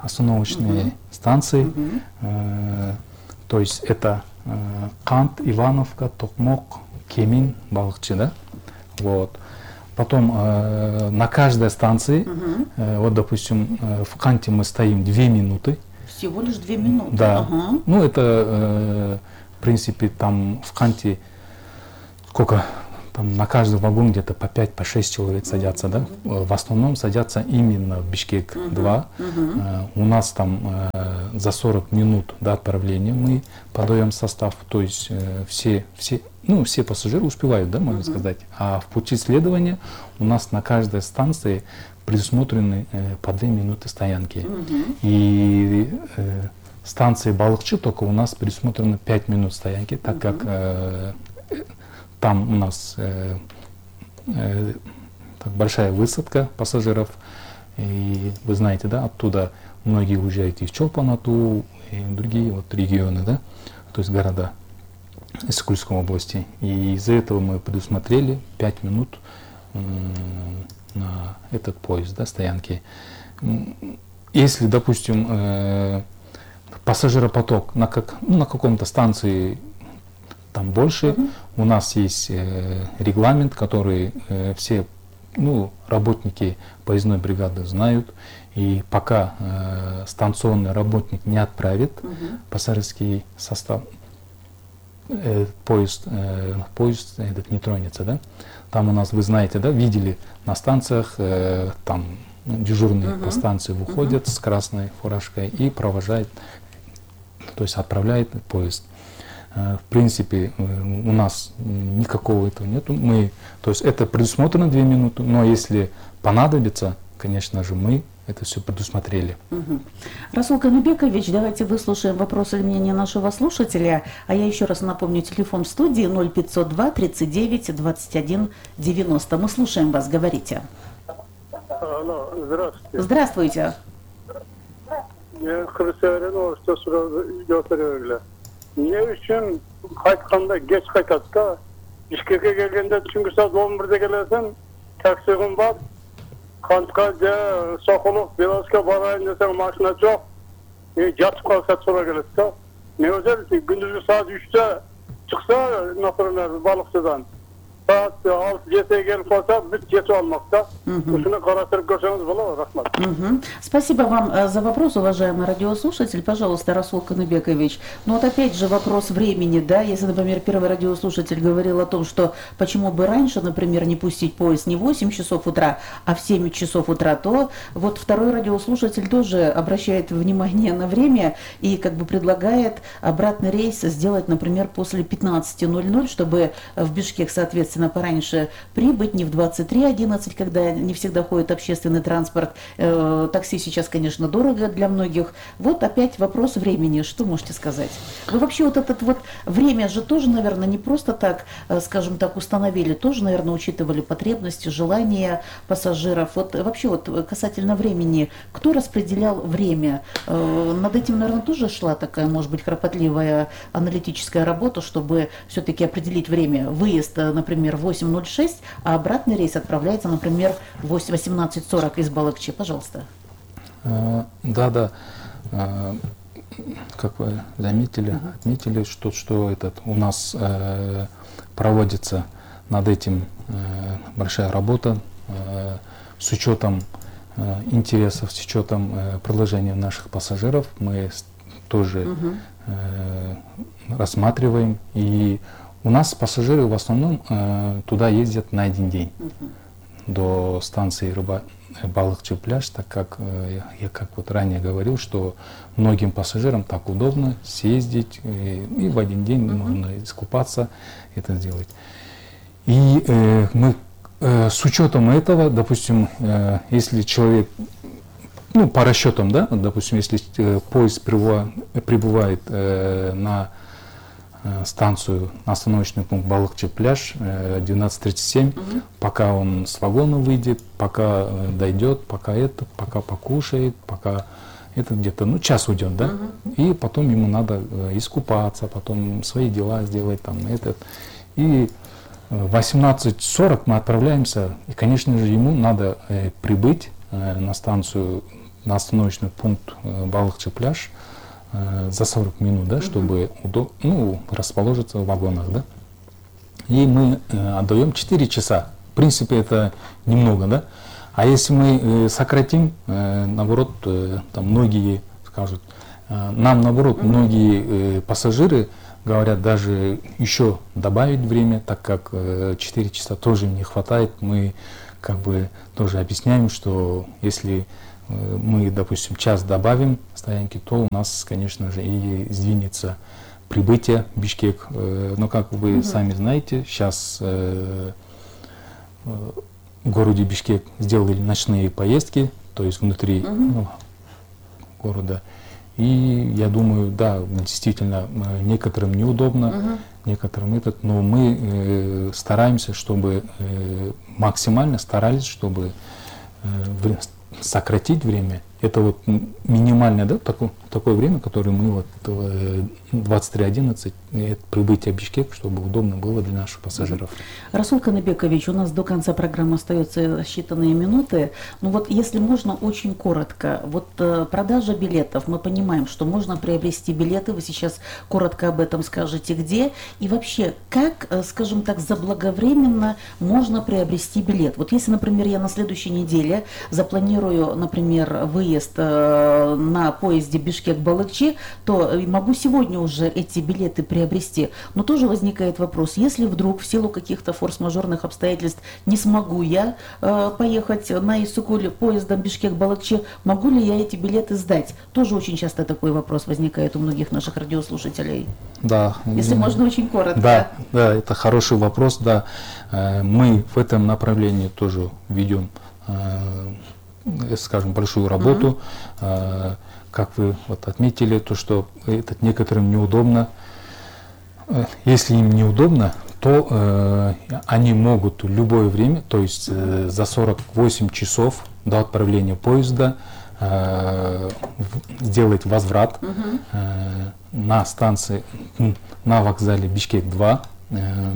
остановочные Мгм. станции. Мгм. Э, То есть это э, Кант, Ивановка, Токмок, Кемин, Балыкчы, да? Вот. Потом э, на каждой станции, Мгм. э, вот, допустим, э, в Канте мы стоим две минуты. Всего лишь две минуты. Да. Ага. Ну, это, э, в принципе, там в Канте сколько? Там на каждый вагон где-то по пять, по шесть человек садятся, да? В основном садятся именно в Бишкек два. Мгм. Э, У нас там э, за сорок минут до отправления мы подаем состав, то есть э, все, все, ну, все пассажиры успевают, да, можно сказать. А в пути следования у нас на каждой станции предусмотрены э, по две минуты стоянки. Мгм. И э, станции Балыкчы только у нас предусмотрено пять минут стоянки, так как э, там у нас э, э, так, большая высадка пассажиров. И вы знаете, да, оттуда многие уезжают и в Чолпан-Ату, и другие вот регионы, да, то есть города из Кульской области. И из-за этого мы предусмотрели пять минут м, на этот поезд, да, стоянки. М, Если, допустим, э, пассажиропоток на, как, ну, на каком-то станции там больше, у нас есть э, регламент, который э, все, ну, работники поездной бригады знают. И пока э, станционный работник не отправит пассажирский состав, э, поезд, э, поезд этот не тронется, да? Там у нас, вы знаете, да, видели на станциях, э, там дежурные Мгм. по станции выходят с красной фуражкой и провожают, то есть отправляет поезд. Э, В принципе, э, у нас никакого этого нету. Мы, то есть это предусмотрено две минуты, но если понадобится, конечно же, мы это все предусмотрели. Мгм. Расул Каныбекович, давайте выслушаем вопросы и мнения нашего слушателя. А я еще раз напомню, телефон в студии ноль пятьсот два тридцать девять двадцать один девяносто. Мы слушаем вас, говорите. Алло, здравствуйте. Здравствуйте. Мен Кырсайран орусча суроо жооп эле. Эмне үчүн кайтканда кеч кайтат да? Бишкекке келгенде түнкү саат он бирде келесиң, такси кымбат. Кантка же Соколов, Белоруска барайын десең машина жок. И жатып калса туура келет да. Негизи күндүзгү саат үчтө чыкса, например, Балыкчыдан саат алты жетиге келип калса, бүт жетип алмак да. Ушуну карастырып көрсөңүз болобу? Рахмат. Мгм. Спасибо вам э, за вопрос, уважаемый радиослушатель. Пожалуйста, Расул Каныбекович. Ну вот опять же вопрос времени, да, если, например, первый радиослушатель говорил о том, что почему бы раньше, например, не пустить поезд не в восемь часов утра, а в семь часов утра, то вот второй радиослушатель тоже обращает внимание на время и как бы предлагает обратный рейс сделать, например, после пятнадцати ноль-ноль, чтобы в Бишкек, соответственно, пораньше прибыть, не в двадцать три одиннадцать, когда не всегда ходит общественный транспорт. Э, такси сейчас, конечно, дорого для многих. Вот опять вопрос времени. Что можете сказать? Вы вообще вот это вот время же тоже, наверное, не просто так, э, скажем так, установили, тоже, наверное, учитывали потребности, желания пассажиров. Вот э, вообще вот э, касательно времени, кто распределял время? Э, над этим, наверное, тоже шла такая, может быть, кропотливая аналитическая работа, чтобы все-таки определить время. Выезд, э, например, в восемь ноль шесть, а обратный рейс отправляется, например, в восемнадцать сорок из Балыкчы. Пожалуйста. Э, Да, да. Э, Как вы заметили, отметили, что, что этот, у нас э, проводится над этим э, большая работа э, с учетом э, интересов, с учетом э, предложений наших пассажиров. Мы с- тоже Мгм. э, рассматриваем. И у нас пассажиры в основном э, туда ездят на один день до станции Рыба, Балыкчы пляж, так как э, я, я как вот ранее говорил, что многим пассажирам так удобно съездить и, и в один день можно искупаться, это сделать. И э, мы э, с учетом этого, допустим, э, если человек, ну по расчетам, да, вот, допустим, если э, поезд прибыва- прибывает э, на э, станцию, на остановочный пункт Балыкчы пляж э, двенадцать тридцать семь, пока он с вагона выйдет, пока э, дойдет, пока это, пока покушает, пока это где-то, ну, час уйдет, да, и потом ему надо э, искупаться, потом свои дела сделать, там, этот, и э, в восемнадцать сорок мы отправляемся, и, конечно же, ему надо э, прибыть э, на станцию на остановочный пункт Балыкчы пляж за сорок минут, да, чтобы удоб... ну, расположиться в вагонах, да. И мы отдаем четыре часа. В принципе, это немного, да. А если мы сократим, наоборот, там многие скажут, нам, наоборот, многие пассажиры говорят, даже еще добавить время, так как четыре часа тоже не хватает. Мы как бы тоже объясняем, что если мы, допустим, час добавим стоянки, то у нас, конечно же, и сдвинется прибытие в Бишкек. Но, как вы угу. сами знаете, сейчас э, в городе Бишкек сделали ночные поездки, то есть внутри угу. ну, города. И я думаю, да, действительно, некоторым неудобно, угу. некоторым этот, но мы э, стараемся, чтобы э, максимально старались, чтобы э, сократить время. Это вот минимальное, да, такое, такое время, которое мы вот двадцать три одиннадцать, это прибытие в Бишкек, чтобы удобно было для наших пассажиров. Расул Канабекович, у нас до конца программы остается считанные минуты. Ну вот, если можно, очень коротко. Вот продажа билетов, мы понимаем, что можно приобрести билеты. Вы сейчас коротко об этом скажете, где. И вообще, как, скажем так, заблаговременно можно приобрести билет? Вот если, например, я на следующей неделе запланирую, например, выезд на поезде Бишкек-Балыкчы, то могу сегодня уже эти билеты приобрести. Но тоже возникает вопрос, если вдруг в силу каких-то форс-мажорных обстоятельств не смогу я э, поехать на Иссыкуль поездом Бишкек-Балыкчы, могу ли я эти билеты сдать? Тоже очень часто такой вопрос возникает у многих наших радиослушателей. Да. Если можно, очень коротко. Да, да, это хороший вопрос, да. Мы в этом направлении тоже ведем, скажем, большую работу. Uh-huh. Как вы вот отметили, то, что это некоторым неудобно. Если им неудобно, то э, они могут в любое время, то есть э, за сорок восемь часов до отправления поезда э, сделать возврат uh-huh. э, на станции, на вокзале Бишкек-два. Э,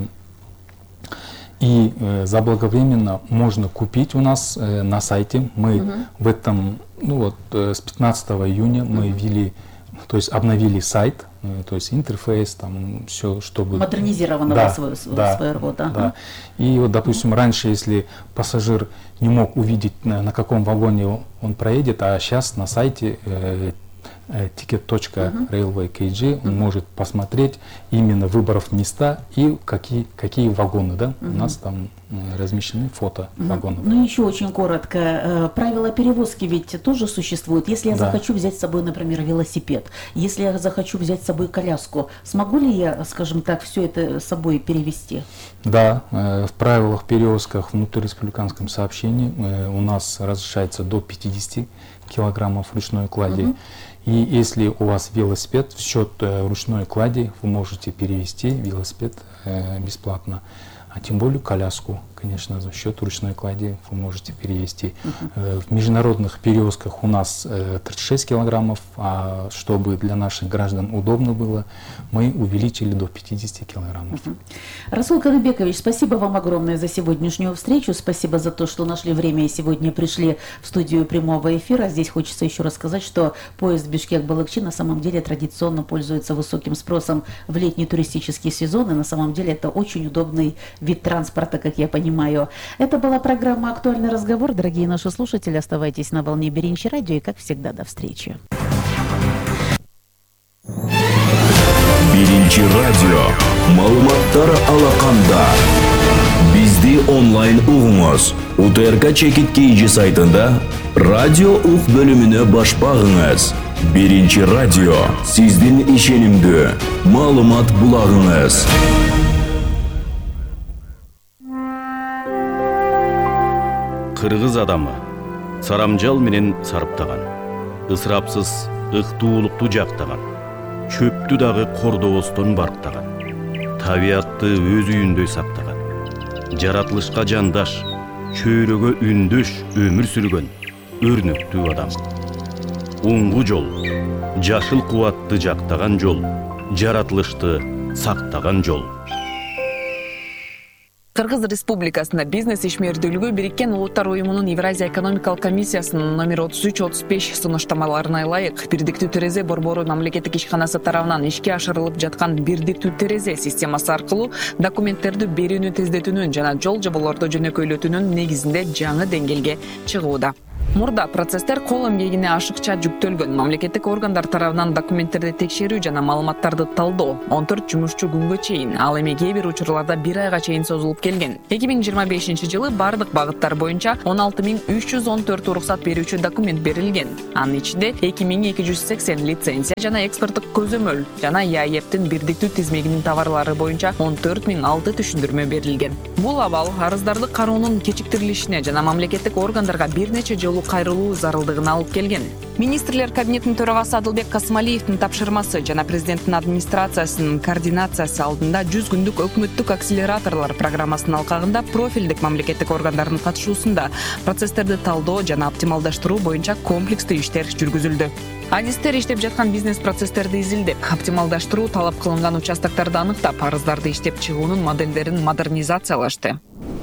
И э, заблаговременно можно купить у нас э, на сайте. Мы угу. в этом, ну вот, э, с пятнадцатого июня угу. мы ввели, то есть обновили сайт, э, то есть интерфейс, там все, чтобы... Модернизировано да, свою, да, свою работу. Да. Ага. И вот, допустим, угу. раньше, если пассажир не мог увидеть, на, на каком вагоне он проедет, а сейчас на сайте э, ticket точка railway точка kg он uh-huh. может посмотреть именно выбрав места и какие, какие вагоны, да, uh-huh. у нас там размещены фото uh-huh. вагонов. Ну еще очень коротко, правила перевозки ведь тоже существуют. Если я да. захочу взять с собой, например, велосипед, если я захочу взять с собой коляску, смогу ли я, скажем так, все это с собой перевезти? Да, в правилах перевозках внутриреспубликанском сообщении у нас разрешается до пятидесяти килограммов ручной клади. Uh-huh. И если у вас велосипед, в счет э, ручной клади вы можете перевести велосипед э, бесплатно. А тем более коляску, конечно, за счет ручной клади вы можете перевести. Uh-huh. э, в международных перевозках у нас э, тридцать шесть килограммов, а чтобы для наших граждан удобно было, мы увеличили до пятидесяти килограммов. Uh-huh. Расул Канабекович, спасибо вам огромное за сегодняшнюю встречу. Спасибо за то, что нашли время и сегодня пришли в студию прямого эфира. Здесь хочется еще раз сказать, что поезд Бишкек-Балыкчы на самом деле традиционно пользуется высоким спросом в летний туристический сезон. И на самом деле это очень удобный вид транспорта, как я понимаю. Это была программа «Актуальный разговор». Дорогие наши слушатели, оставайтесь на волне Беринчи радио и, как всегда, до встречи. Беринчи радио. Малуматтар алаканда. Бизди онлайн угуңуз. УТРК Чекит Кейджи сайтында радио ук бөлүмүнө баш багыңыз. Беринчи радио. Сиздин ишенимдүү маалымат булагыңыз. Кыргыз адамы сарамжал менен сарыптаган, ысырапсыз ыктуулукту жактаган, чөптү дагы кордобостон барктаган, табиатты өз үйүндөй сактаган, жаратылышка жандаш, чөйрөгө үндөш өмүр сүргөн өрнөктүү адам. Оңгу жол, жашыл кубатты жактаган жол, жаратылышты сактаган жол. Кыргыз Республикасында бизнес ишмердүүлүгү Бириккен Улуттар Уюмунун Евразия экономикалык комиссиясынын номер отуз үч отуз беш сунуштамаларына ылайык бирдиктүү терезе борбору мамлекеттик ишканасы тарабынан ишке ашырылып жаткан бирдиктүү терезе системасы аркылуу документтерди берүүнү тездетүүнүн жана жол жоболорду жөнөкөйлөтүүнүн негизинде жаңы деңгээлге чыгууда. Мурда процесстер кол эмгегине ашыкча жүктөлгөн. Мамлекеттик органдар тарабынан документтерди текшерүү жана маалыматтарды талдоо он төрт жумушчу күнгө чейин, ал эми кээ бир учурларда бир айга чейин созулуп келген. эки миң жыйырма бешинчи жылы бардык багыттар боюнча он алты миң үч жүз он төрт уруксат берүүчү документ берилген. Анын ичинде эки миң эки жүз сексен лицензия жана экспорттук көзөмөл жана ЯЭПтин бирдиктүү тизмегинин товарлары боюнча он төрт миң алты түшүндүрмө берилген. Бул абал арыздарды кароонун кечиктирилишине жана мамлекеттик органдарга бир нече жолу кайрылуу зарылдыгына алып келген. Министрлер кабинетинин төрагасы Адылбек Касымалиевдин тапшырмасы жана президенттин администрациясынын координациясы алдында жүз күндүк өкмөттүк акселераторлор программасынын алкагында профилдик мамлекеттик органдардын катышуусунда процесстерди талдоо жана оптималдаштыруу боюнча комплекстүү иштер жүргүзүлдү. Адистер иштеп жаткан бизнес процесстерди изилдеп, оптималдаштыруу талап кылынган участокторду аныктап, арыздарды иштеп чыгуунун моделдерин модернизациялашты.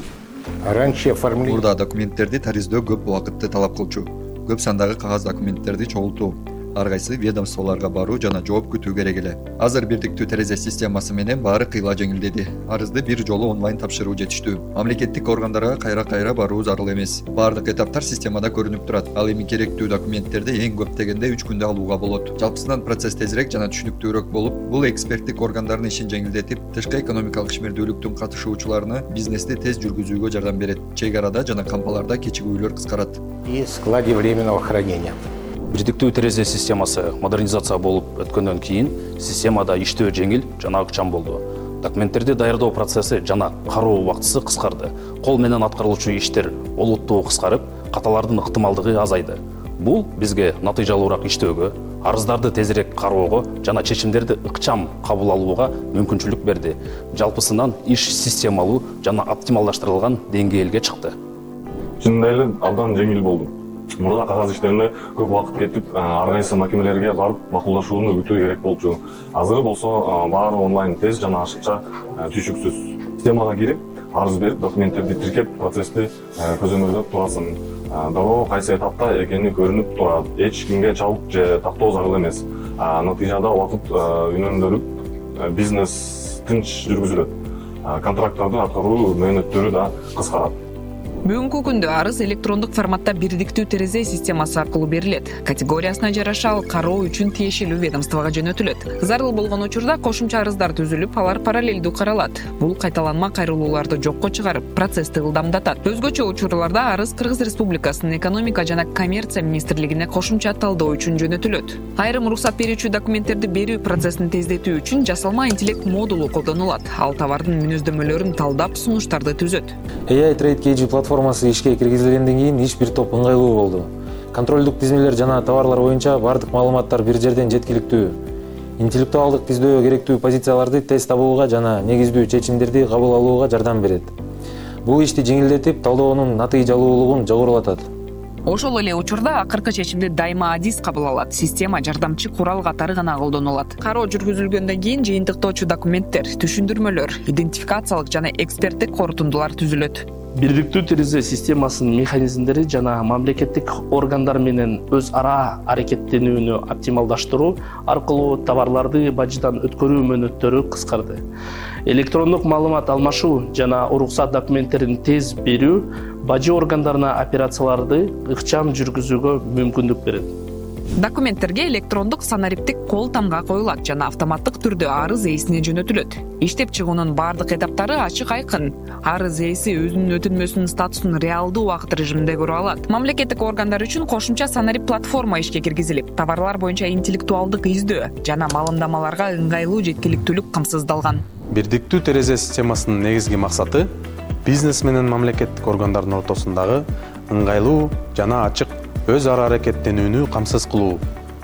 Мурда документтерди тариздөө көп убакытты талап кылчу. Көп сандагы кагаз документтерди чогултуу, ар кайсы ведомстволорго баруу жана жооп күтүү керек эле. Азыр бирдиктүү терезе системасы менен баары кыйла жеңилдеди. Арызды бир жолу онлайн тапшыруу жетиштүү. Мамлекеттик органдарга кайра-кайра баруу зарыл эмес. Бардык этаптар системада көрүнүп турат. Ал эми керектүү документтерди эң көп дегенде үч күндө алууга болот. Жалпысынан процесс тезирээк жана түшүнүктүүрөөк болуп, бул эксперттик органдардын ишин жеңилдетип, тышкы экономикалык ишмердүүлүктүн катышуучуларына бизнести тез жүргүзүүгө жардам берет. Чек арада жана кампаларда кечигүүлөр кыскарат. И складе временного хранения. Бирдиктүү терезе системасы модернизация болуп өткөндөн кийин системада иштөө жеңил жана ыкчам болду. Документтерди даярдоо процесси жана кароо убактысы кыскарды. Кол менен аткарылуучу иштер олуттуу кыскарып, каталардын ыктымалдыгы азайды. Бул бизге натыйжалуураак иштөөгө, арыздарды тезирээк кароого жана чечимдерди ыкчам кабыл алууга мүмкүнчүлүк берди. Жалпысынан иш системалуу жана оптималдаштырылган деңгээлге чыкты. Чындап эле абдан жеңил болду. Мурда кагаз иштерине көп убакыт кетип, ар кайсы макемелерге барып макулдашууну күтүү керек болчу. Азыр болсо баары онлайн тез жана ашыкча, түшүксүз. Системага кирип, арыз берип, документтерди тиркеп, процессти көзөмөлдөп турасың. Дароо кайсы этапта экени көрүнүп турат. Эч кимге чалып же тактоо зарыл эмес. Натыйжада убакыт үнөмдөлүп, бизнес тынч жүргүзүлөт. Контракттарды аткаруу мөөнөттөрү да кыскарат. Бүгүнкү күндө арыз электрондук форматта бирдиктүү терезе системасы аркылуу берилет. Категориясына жараша ал кароо үчүн тиешелүү ведомствого жөнөтүлөт. Зарыл болгон учурда кошумча арыздар түзүлүп, алар параллелдүү каралат. Бул кайталанма кайрылууларды жокко чыгарып, процессти ылдамдатат. Өзгөчө учурларда арыз Кыргыз Республикасынын экономика жана коммерция министрлигине кошумча талдоо үчүн жөнөтүлөт. Айрым уруксат берүүчү документтерди берүү процессин тездетүү үчүн жасалма интеллект модулу колдонулат. Ал товардын мүнөздөмөлөрүн талдап, сунуштарды түзөт. эй ай Trade кей джи платформасы ишке киргизилгенден кийин иш бир топ ыңгайлуу болду. Контролдук тизмелер жана товарлар боюнча бардык маалыматтар бир жерден жеткиликтүү. Интеллектуалдык тиздөө керектүү позицияларды тез табууга жана негиздүү чечимдерди кабыл алууга жардам берет. Бул ишти жеңилдетип, талдоонун натыйжалуулугун жогорулатат. Ошол эле учурда акыркы чечимди дайыма адис кабыл алат. Система жардамчы курал катары гана колдонулат. Кароо жүргүзүлгөндөн кийин жыйынтыктоочу документтер, түшүндүрмөлөр, идентификациялык жана эксперттик корутундулар түзүлөт. Бирдиктүү терезе системасынын механизмдери жана мамлекеттик органдар менен өз ара аракеттенүүнү оптималдаштыруу аркылуу товарларды бажыдан өткөрүү мөөнөттөрү кыскарды. Электрондук маалымат алмашуу жана уруксат документтерин тез берүү бажы органдарына операцияларды ыкчам жүргүзүүгө мүмкүндүк берет. Документтерге электрондук санариптик кол тамга коюлат жана автоматтык түрдө арыз ээсине жөнөтүлөт. Иштеп чыгуунун бардык этаптары ачык айкын. Арыз ээси өзүнүн өтүнмөсүнүн статусун реалдуу убакыт режиминде көрө алат. Мамлекеттик органдар үчүн кошумча санарип платформа ишке киргизилип, товарлар боюнча интеллектуалдык издөө жана маалымдамаларга ыңгайлуу жеткиликтүүлүк камсыздалган. Бирдиктүү терезе системасынын негизги максаты бизнес менен мамлекеттик органдардын ортосундагы ыңгайлуу жана ачык өз ара аракеттенүүнү камсыз кылуу.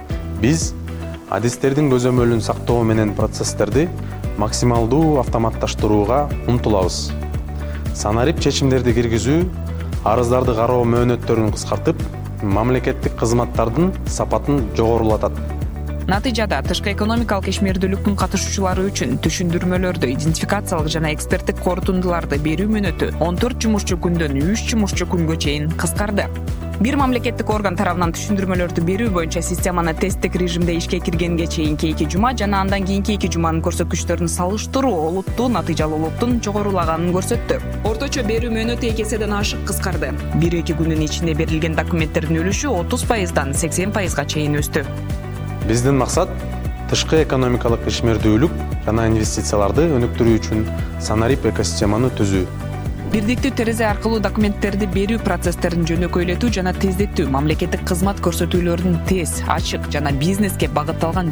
Биз адистердин көзөмөлүн сактоо менен процесстерди максималдуу автоматташтырууга умтулабыз. Санарип чечимдерди киргизүү, арыздарды кароо мөөнөттөрүн кыскартып, мамлекеттик кызматтардын сапатын жогорулатат. Натыйжада тышкы экономикалык ишмердүүлүктүн катышуучулары үчүн түшүндүрмөлөрдү, идентификациялык жана эксперттик корутундуларды берүү мөөнөтү он төрт жумушчу күндөн үч жумушчу күнгө чейин кыскарды. Бир мамлекеттик орган тарабынан түшүндүрмөлөрдү берүү боюнча системаны тесттик режимде ишке киргенге чейинки эки жума жана андан кийинки эки жуманын көрсөткүчтөрүн салыштыруу олуттуу натыйжалуулуктун жогорулаганын көрсөттү. Орточо берүү мөөнөтү эки эседен ашык кыскарды. бир эки күндүн ичинде берилген документтердин үлүшү отуз пайыздан сексен пайызга чейин өстү. Биздин максат тышкы экономикалык ишмердүүлүк жана инвестицияларды өнүктүрүү үчүн санарип экосистеманы түзүү. Бирдиктүү терезе аркылуу документтерди берүү процесстерин жөнөкөйлөтүү жана тездетүү, мамлекеттик кызмат көрсөтүүлөрдүн тез, ачык жана бизнеске багытталган